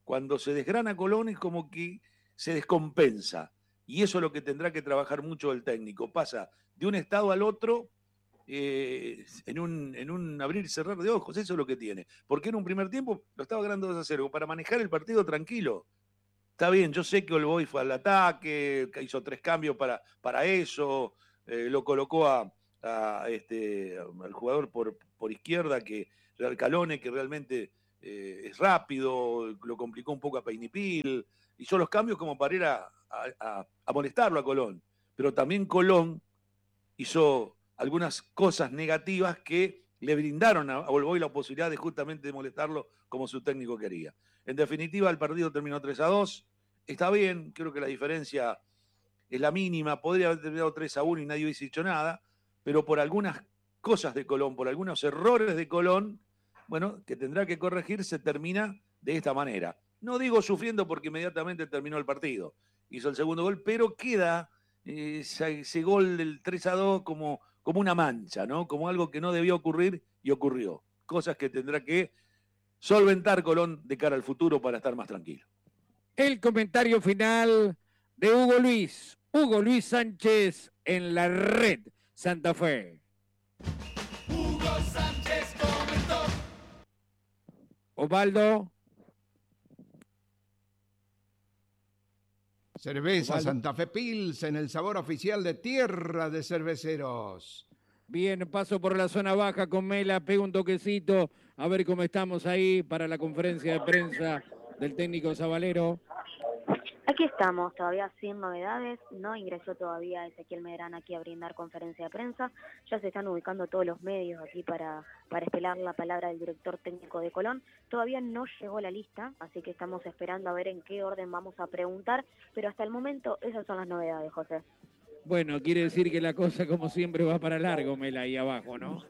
Cuando se desgrana Colón es como que se descompensa. Y eso es lo que tendrá que trabajar mucho el técnico. Pasa de un estado al otro eh, en, un, en un abrir y cerrar de ojos. Eso es lo que tiene. Porque en un primer tiempo lo estaba ganando dos a cero para manejar el partido tranquilo. Está bien, yo sé que All Boys fue al ataque, que hizo tres cambios para, para eso, eh, lo colocó a, a este, al jugador por, por izquierda, que Calone, que realmente eh, es rápido, lo complicó un poco a Peinipil, hizo los cambios como para ir a, a, a molestarlo a Colón. Pero también Colón hizo algunas cosas negativas que le brindaron a All Boys la posibilidad de justamente de molestarlo como su técnico quería. En definitiva, el partido terminó tres a dos. Está bien, creo que la diferencia es la mínima. Podría haber terminado tres a uno y nadie hubiese dicho nada, pero por algunas cosas de Colón, por algunos errores de Colón, bueno, que tendrá que corregir, se termina de esta manera. No digo sufriendo porque inmediatamente terminó el partido. Hizo el segundo gol, pero queda eh, ese, ese gol del tres a dos como, como una mancha, ¿no? Como algo que no debió ocurrir y ocurrió. Cosas que tendrá que solventar Colón de cara al futuro para estar más tranquilo. El comentario final de Hugo Luis. Hugo Luis Sánchez en la red Santa Fe. Hugo Sánchez comentó. Osvaldo. Cerveza Osvaldo. Santa Fe Pilsen, el sabor oficial de Tierra de Cerveceros. Bien, paso por la zona baja con Mela, pego un toquecito, a ver cómo estamos ahí para la conferencia de prensa del técnico Zabalero. Aquí estamos, todavía sin novedades, no ingresó todavía Ezequiel Medrano aquí a brindar conferencia de prensa, ya se están ubicando todos los medios aquí para, para esperar la palabra del director técnico de Colón, todavía no llegó la lista, así que estamos esperando a ver en qué orden vamos a preguntar, pero hasta el momento esas son las novedades, José. Bueno, quiere decir que la cosa como siempre va para largo, Mela, ahí abajo, ¿no?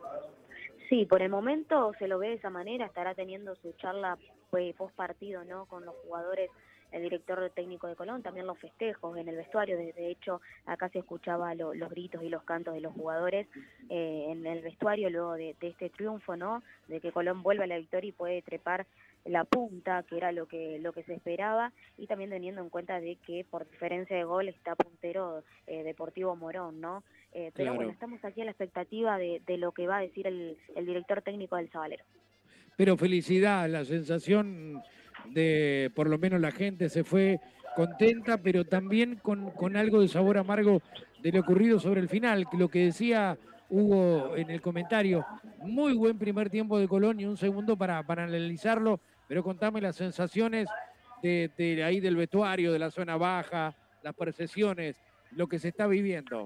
Sí, por el momento se lo ve de esa manera, estará teniendo su charla pues, post partido, ¿no? Con los jugadores, el director técnico de Colón, también los festejos en el vestuario, de, de hecho acá se escuchaba lo, los gritos y los cantos de los jugadores eh, en el vestuario luego de, de este triunfo, ¿no? De que Colón vuelve a la victoria y puede trepar la punta, que era lo que lo que se esperaba, y también teniendo en cuenta de que por diferencia de gol está puntero eh, Deportivo Morón, ¿no? Eh, pero Claro. bueno, estamos aquí a la expectativa de, de lo que va a decir el, el director técnico del Zabalero. Pero felicidad, la sensación de, por lo menos la gente se fue contenta, pero también con, con algo de sabor amargo de lo ocurrido sobre el final, que lo que decía Hugo en el comentario, muy buen primer tiempo de Colón y un segundo para, para analizarlo, pero contame las sensaciones de, de ahí del vestuario, de la zona baja, las percepciones, lo que se está viviendo.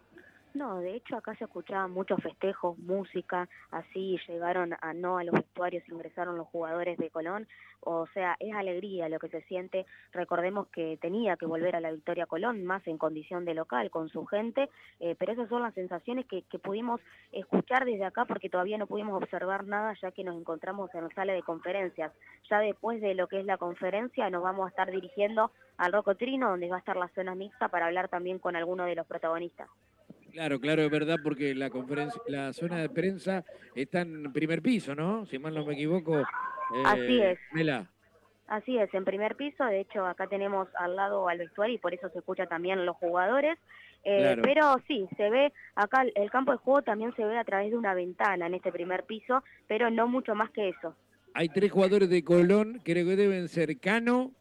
No, de hecho acá se escuchaban muchos festejos, música, así llegaron a no a los vestuarios, ingresaron los jugadores de Colón, o sea, es alegría lo que se siente, recordemos que tenía que volver a la victoria Colón, más en condición de local, con su gente, eh, pero esas son las sensaciones que, que pudimos escuchar desde acá, porque todavía no pudimos observar nada, ya que nos encontramos en la sala de conferencias. Ya después de lo que es la conferencia, nos vamos a estar dirigiendo al Rocotrino, donde va a estar la zona mixta, para hablar también con algunos de los protagonistas. Claro, claro, es verdad, porque la conferencia, la zona de prensa está en primer piso, ¿no? Si mal no me equivoco. Eh, Así es. Mela. Así es, en primer piso, de hecho acá tenemos al lado al vestuario y por eso se escucha también los jugadores, eh, Claro. pero sí, se ve acá el campo de juego también se ve a través de una ventana en este primer piso, pero no mucho más que eso. Hay tres jugadores de Colón, creo que deben ser Cano,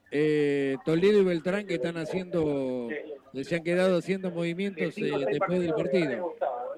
eh, Toledo y Beltrán, que están haciendo, se han quedado haciendo movimientos eh, después del partido.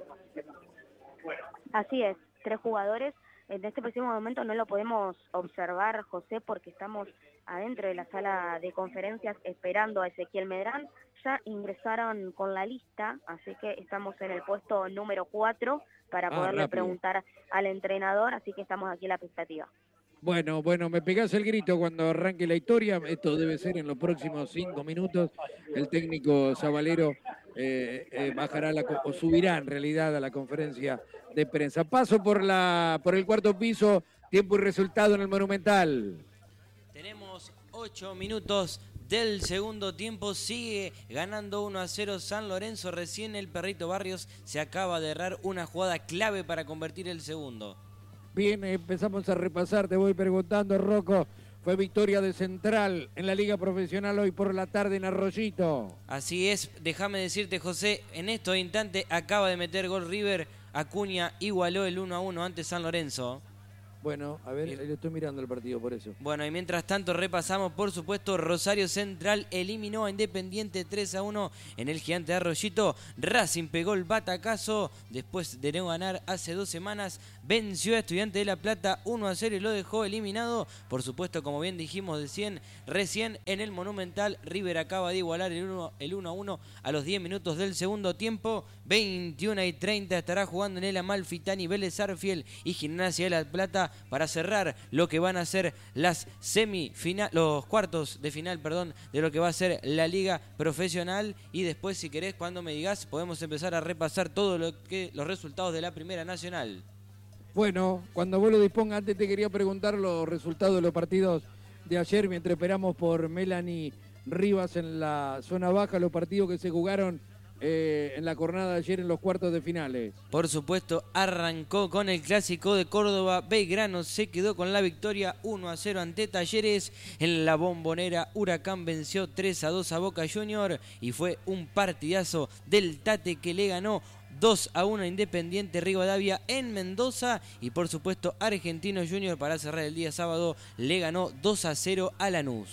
Así es, tres jugadores. En este preciso momento no lo podemos observar, José, porque estamos adentro de la sala de conferencias esperando a Ezequiel Medrano. Ya ingresaron con la lista, así que estamos en el puesto número cuatro para Ah, poderle rápido. preguntar al entrenador, así que estamos aquí a la expectativa. Bueno, bueno, me pegás el grito cuando arranque la historia. Esto debe ser en los próximos cinco minutos. El técnico Zabalero eh, eh, bajará la, co- o subirá en realidad a la conferencia de prensa. Paso por la por el cuarto piso, tiempo y resultado en el Monumental. Tenemos ocho minutos del segundo tiempo, sigue ganando uno a cero San Lorenzo, recién el Perrito Barrios se acaba de errar una jugada clave para convertir el segundo. Bien, empezamos a repasar, te voy preguntando, Rocco. Fue victoria de Central en la Liga Profesional hoy por la tarde en Arroyito. Así es, déjame decirte, José, en estos instantes acaba de meter gol River. Acuña igualó el uno a uno ante San Lorenzo. Bueno, a ver, le estoy mirando el partido por eso. Bueno, y mientras tanto repasamos, por supuesto, Rosario Central eliminó a Independiente tres a uno en el Gigante de Arroyito. Racing pegó el batacazo después de no ganar hace dos semanas. Venció a Estudiantes de La Plata uno a cero y lo dejó eliminado. Por supuesto, como bien dijimos de cien, recién en el Monumental, River acaba de igualar el uno a uno a los diez minutos del segundo tiempo. veintiuno y treinta estará jugando en el Amalfitani, Vélez Arfiel y Gimnasia de La Plata para cerrar lo que van a ser las semifinales, los cuartos de final, perdón, de lo que va a ser la Liga Profesional. Y después, si querés, cuando me digas, podemos empezar a repasar todo lo que los resultados de la Primera Nacional. Bueno, cuando vos lo dispongas, antes te quería preguntar los resultados de los partidos de ayer, mientras esperamos por Melanie Rivas en la zona baja, los partidos que se jugaron Eh, en la jornada de ayer en los cuartos de finales. Por supuesto, arrancó con el Clásico de Córdoba. Belgrano se quedó con la victoria uno a cero ante Talleres. En la Bombonera, Huracán venció tres a dos a Boca Junior y fue un partidazo del Tate que le ganó dos a uno a Independiente Rivadavia en Mendoza. Y por supuesto, Argentino Junior, para cerrar el día sábado, le ganó dos a cero a Lanús.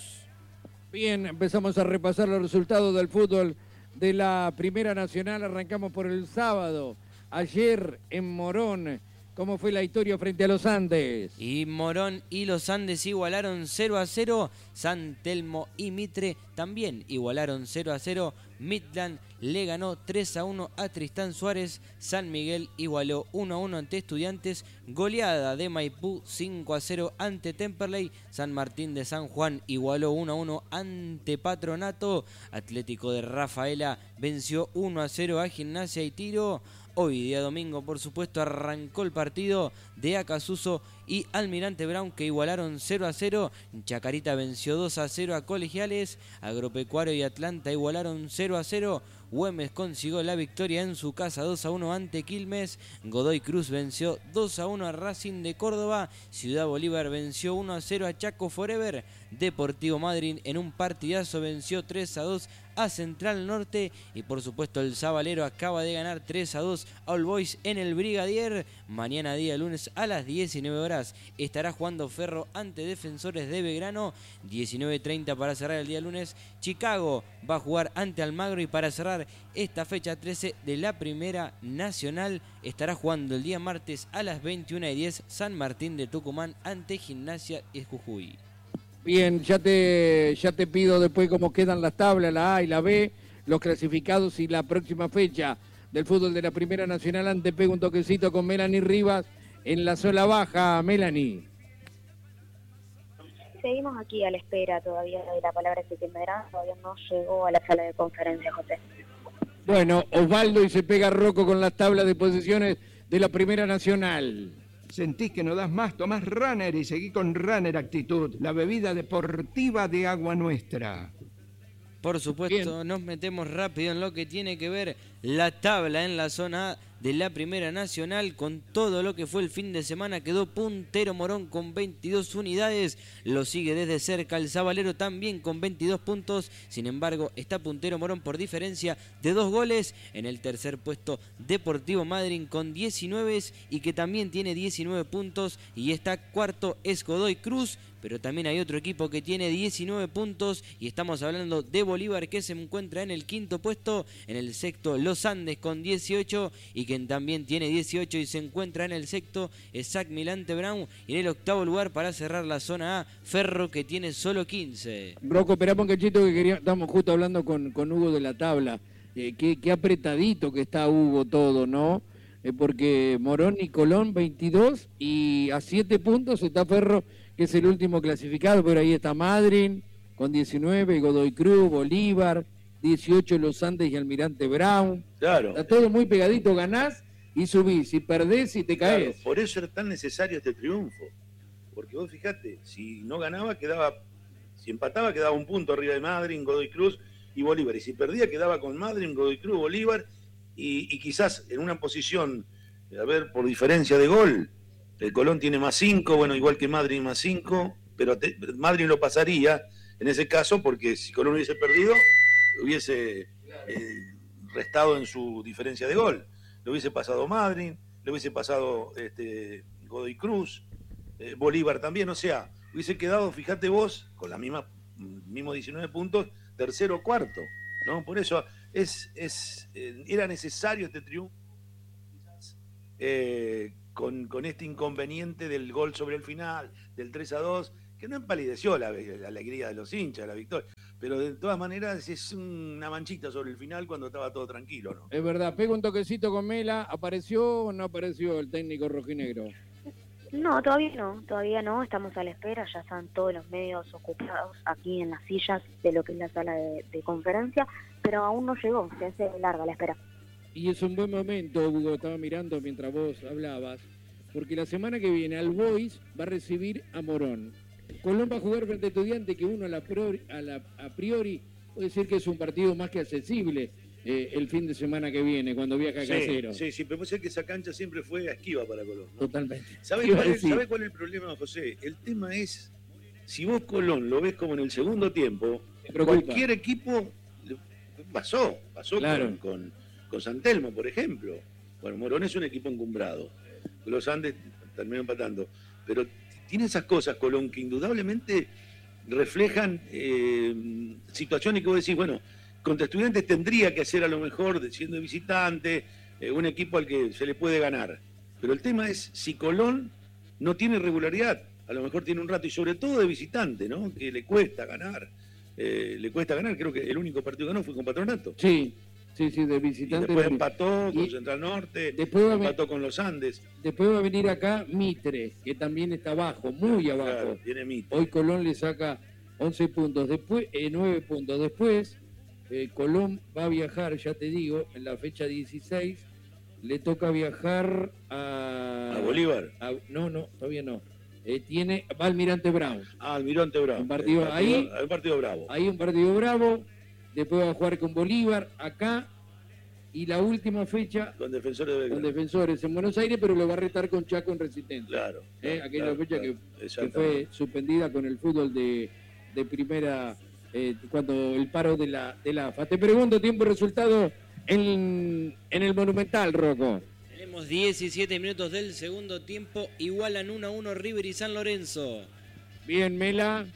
Bien, empezamos a repasar los resultados del fútbol de la Primera Nacional. Arrancamos por el sábado. Ayer en Morón, ¿cómo fue la historia frente a los Andes? Y Morón y los Andes igualaron cero a cero. San Telmo y Mitre también igualaron cero a cero. Midland le ganó tres a uno a Tristán Suárez. San Miguel igualó uno a uno ante Estudiantes. Goleada de Maipú cinco a cero ante Temperley. San Martín de San Juan igualó uno a uno ante Patronato. Atlético de Rafaela venció uno a cero a Gimnasia y Tiro. Hoy día domingo, por supuesto, arrancó el partido de Acasuso y Almirante Brown, que igualaron cero a cero. Chacarita venció dos a cero a Colegiales. Agropecuario y Atlanta igualaron cero a cero. Güemes consiguió la victoria en su casa dos a uno ante Quilmes. Godoy Cruz venció dos a uno a Racing de Córdoba. Ciudad Bolívar venció uno a cero a Chaco Forever. Deportivo Madryn en un partidazo venció tres a dos a Central Norte. Y por supuesto el Sabalero acaba de ganar tres a dos a All Boys en el Brigadier. Mañana día lunes a las diecinueve horas estará jugando Ferro ante Defensores de Belgrano. diecinueve treinta para cerrar el día lunes. Chicago va a jugar ante Almagro. Y para cerrar esta fecha trece de la Primera Nacional estará jugando el día martes a las veintiuna y diez San Martín de Tucumán ante Gimnasia y Jujuy. Bien, ya te, ya te pido después cómo quedan las tablas, la A y la B, los clasificados y la próxima fecha del fútbol de la Primera Nacional. Antes pego un toquecito con Melanie Rivas en la zona baja. Melanie. Seguimos aquí a la espera todavía de la palabra que tendrá, todavía no llegó a la sala de conferencia, José. Bueno, Osvaldo, y se pega Rocco con las tablas de posiciones de la Primera Nacional. ¿Sentís que no das más? Tomás Runner y seguí con Runner Actitud, la bebida deportiva de Agua Nuestra. Por supuesto, bien, nos metemos rápido en lo que tiene que ver la tabla en la zona A de la Primera Nacional. Con todo lo que fue el fin de semana, quedó puntero Morón con veintidós unidades. Lo sigue desde cerca el Sabalero también con veintidós puntos. Sin embargo, está puntero Morón por diferencia de dos goles. En el tercer puesto, Deportivo Madryn con diecinueve y que también tiene diecinueve puntos. Y está cuarto es Godoy Cruz. Pero también hay otro equipo que tiene diecinueve puntos y estamos hablando de Bolívar, que se encuentra en el quinto puesto. En el sexto, Los Andes con dieciocho y quien también tiene dieciocho y se encuentra en el sexto es Sac Milante Brown. Y en el octavo lugar, para cerrar la zona A, Ferro, que tiene solo quince. Rocco, esperamos que Chito, que quería, estamos justo hablando con, con Hugo de la tabla. Eh, qué, qué apretadito que está Hugo todo, ¿no? Eh, porque Morón y Colón veintidós y a siete puntos está Ferro, que es el último clasificado, pero ahí está Madryn con diecinueve, Godoy Cruz, Bolívar, dieciocho Los Andes y Almirante Brown. Claro. Está todo muy pegadito, ganás y subís, si perdés y te caes. Claro, por eso era tan necesario este triunfo, porque vos fijate, si no ganaba quedaba, si empataba quedaba un punto arriba de Madryn, Godoy Cruz y Bolívar, y si perdía quedaba con Madryn, Godoy Cruz, Bolívar, y, y quizás en una posición, a ver, por diferencia de gol, el Colón tiene más cinco, bueno, igual que Madryn más cinco, pero te, Madrid lo pasaría en ese caso, porque si Colón hubiese perdido, hubiese eh, restado en su diferencia de gol. Le hubiese pasado Madrid, le hubiese pasado este, Godoy Cruz, eh, Bolívar también, o sea, hubiese quedado, fíjate vos, con la misma mismos diecinueve puntos, tercero o cuarto, ¿no? Por eso es, es eh, era necesario este triunfo eh, con, con este inconveniente del gol sobre el final, del tres a dos, que no empalideció la, la alegría de los hinchas, la victoria, pero de todas maneras es una manchita sobre el final cuando estaba todo tranquilo, ¿no? Es verdad, pega un toquecito con Mela, ¿apareció o no apareció el técnico rojinegro? No, todavía no, todavía no, estamos a la espera, ya están todos los medios ocupados aquí en las sillas de lo que es la sala de, de conferencia, pero aún no llegó, se hace larga la espera. Y es un buen momento, Hugo, estaba mirando mientras vos hablabas, porque la semana que viene All Boys va a recibir a Morón. Colón va a jugar frente a Estudiantes, que uno a la, priori, a la a priori puede decir que es un partido más que accesible eh, el fin de semana que viene, cuando viaja a sí, Casero. Sí, sí, pero puede ser que esa cancha siempre fue esquiva para Colón, ¿no? Totalmente. ¿Sabés cuál, es, ¿Sabés cuál es el problema, José? El tema es, si vos Colón lo ves como en el segundo tiempo, cualquier equipo pasó, pasó claro. con, con, con San Telmo, por ejemplo. Bueno, Morón es un equipo encumbrado. Los Andes terminó empatando. Pero tiene esas cosas, Colón, que indudablemente reflejan eh, situaciones que vos decís, bueno, contra Estudiantes tendría que hacer a lo mejor, siendo visitante, eh, un equipo al que se le puede ganar. Pero el tema es si Colón no tiene regularidad, a lo mejor tiene un rato, y sobre todo de visitante, ¿no? Que le cuesta ganar. Eh, le cuesta ganar, creo que el único partido que ganó fue con Patronato. Sí, sí, sí, de visitante. Y después empató con y Central Norte, después empató con los Andes. Después va a venir acá Mitre, que también está abajo, muy abajo. Claro, tiene Mitre. Hoy Colón le saca once puntos, después eh, nueve puntos. Después eh, Colón va a viajar, ya te digo, en la fecha dieciséis, le toca viajar a... ¿A Bolívar? A, no, no, todavía no. Eh, tiene, va Almirante Brown. Ah, Almirante Brown. Un partido, el partido, ahí, el partido bravo. Ahí un partido bravo, después va a jugar con Bolívar, acá, y la última fecha... Con Defensores de Belgrano. Con Defensores en Buenos Aires, pero lo va a retar con Chaco en Resistencia. Claro. Eh, claro aquella claro, fecha claro, que, que fue suspendida con el fútbol de, de primera, eh, cuando el paro de la, de la A F A. Te pregunto, tiempo y resultado en, en el Monumental, Rocco. Tenemos diecisiete minutos del segundo tiempo, igualan uno a uno River y San Lorenzo. Bien, Mela.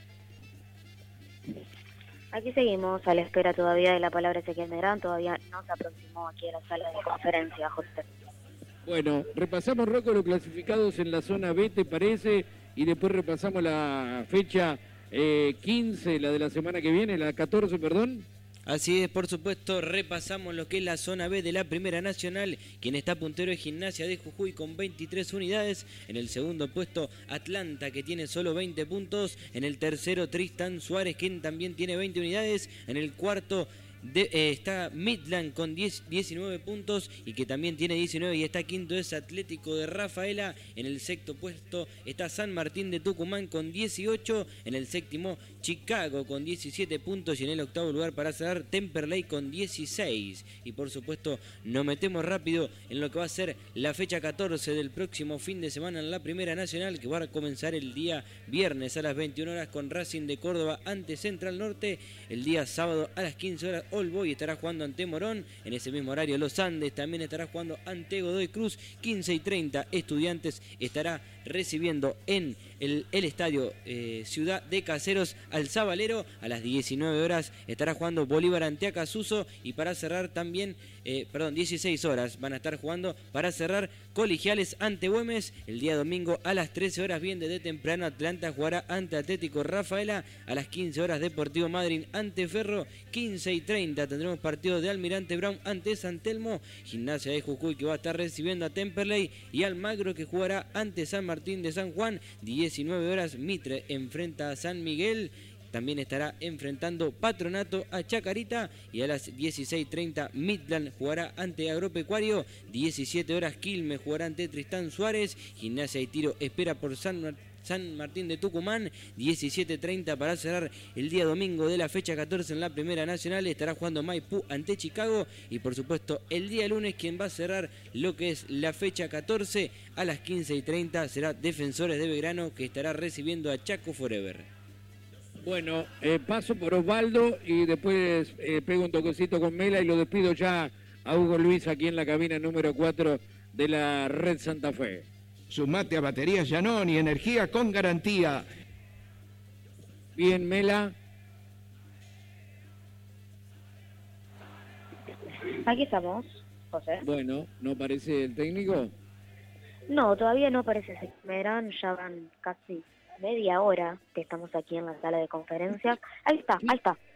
Aquí seguimos a la espera todavía de la palabra Ezequiel Medrano, todavía no se aproximó aquí a la sala de conferencia, José. Bueno, repasamos, Rocco, los clasificados en la zona B, ¿te parece? Y después repasamos la fecha eh, quince, la de la semana que viene, la catorce, perdón. Así es, por supuesto, repasamos lo que es la zona B de la Primera Nacional. Quien está puntero es Gimnasia de Jujuy con veintitrés unidades. En el segundo puesto, Atlanta, que tiene solo veinte puntos. En el tercero, Tristan Suárez, quien también tiene veinte unidades. En el cuarto, de, eh, está Midland con diez, diecinueve puntos y que también tiene diecinueve. Y está quinto es Atlético de Rafaela. En el sexto puesto está San Martín de Tucumán con dieciocho. En el séptimo, Chicago con diecisiete puntos. Y en el octavo lugar, para cerrar, Temperley con dieciséis. Y por supuesto, nos metemos rápido en lo que va a ser la fecha catorce del próximo fin de semana en la Primera Nacional, que va a comenzar el día viernes a las veintiuna horas con Racing de Córdoba ante Central Norte. El día sábado a las quince horas, All Boys estará jugando ante Morón. En ese mismo horario, Los Andes también estará jugando ante Godoy Cruz. quince y treinta, Estudiantes estará recibiendo en el, el estadio eh, Ciudad de Caseros al Zabalero. A las diecinueve horas estará jugando Bolívar ante Acasuso. Y para cerrar también, eh, perdón, dieciséis horas van a estar jugando para cerrar Colegiales ante Güemes. El día domingo a las trece horas, bien desde temprano, Atlanta jugará ante Atlético Rafaela. A las quince horas, Deportivo Madryn ante Ferro. quince y treinta tendremos partido de Almirante Brown ante San Telmo. Gimnasia de Jujuy, que va a estar recibiendo a Temperley. Y Almagro, que jugará ante San Martín de San Juan. diecinueve horas, Mitre enfrenta a San Miguel. También estará enfrentando Patronato a Chacarita. Y a las dieciséis treinta, Midland jugará ante Agropecuario. diecisiete horas, Quilmes jugará ante Tristán Suárez. Gimnasia y Tiro espera por San, San Martín de Tucumán. diecisiete treinta para cerrar el día domingo de la fecha catorce en la Primera Nacional. Estará jugando Maipú ante Chicago. Y por supuesto el día lunes quien va a cerrar lo que es la fecha catorce a las quince y treinta será Defensores de Belgrano, que estará recibiendo a Chaco Forever. Bueno, eh, paso por Osvaldo y después eh, pego un toquecito con Mela y lo despido ya a Hugo Luis aquí en la cabina número cuatro de la Red Santa Fe. Sumate a Baterías Llanón y energía con garantía. Bien, Mela. Aquí estamos, José. Bueno, ¿no aparece el técnico? No, todavía no aparece. Se verán, ya van casi media hora que estamos aquí en la sala de conferencias. Ahí está, ahí está.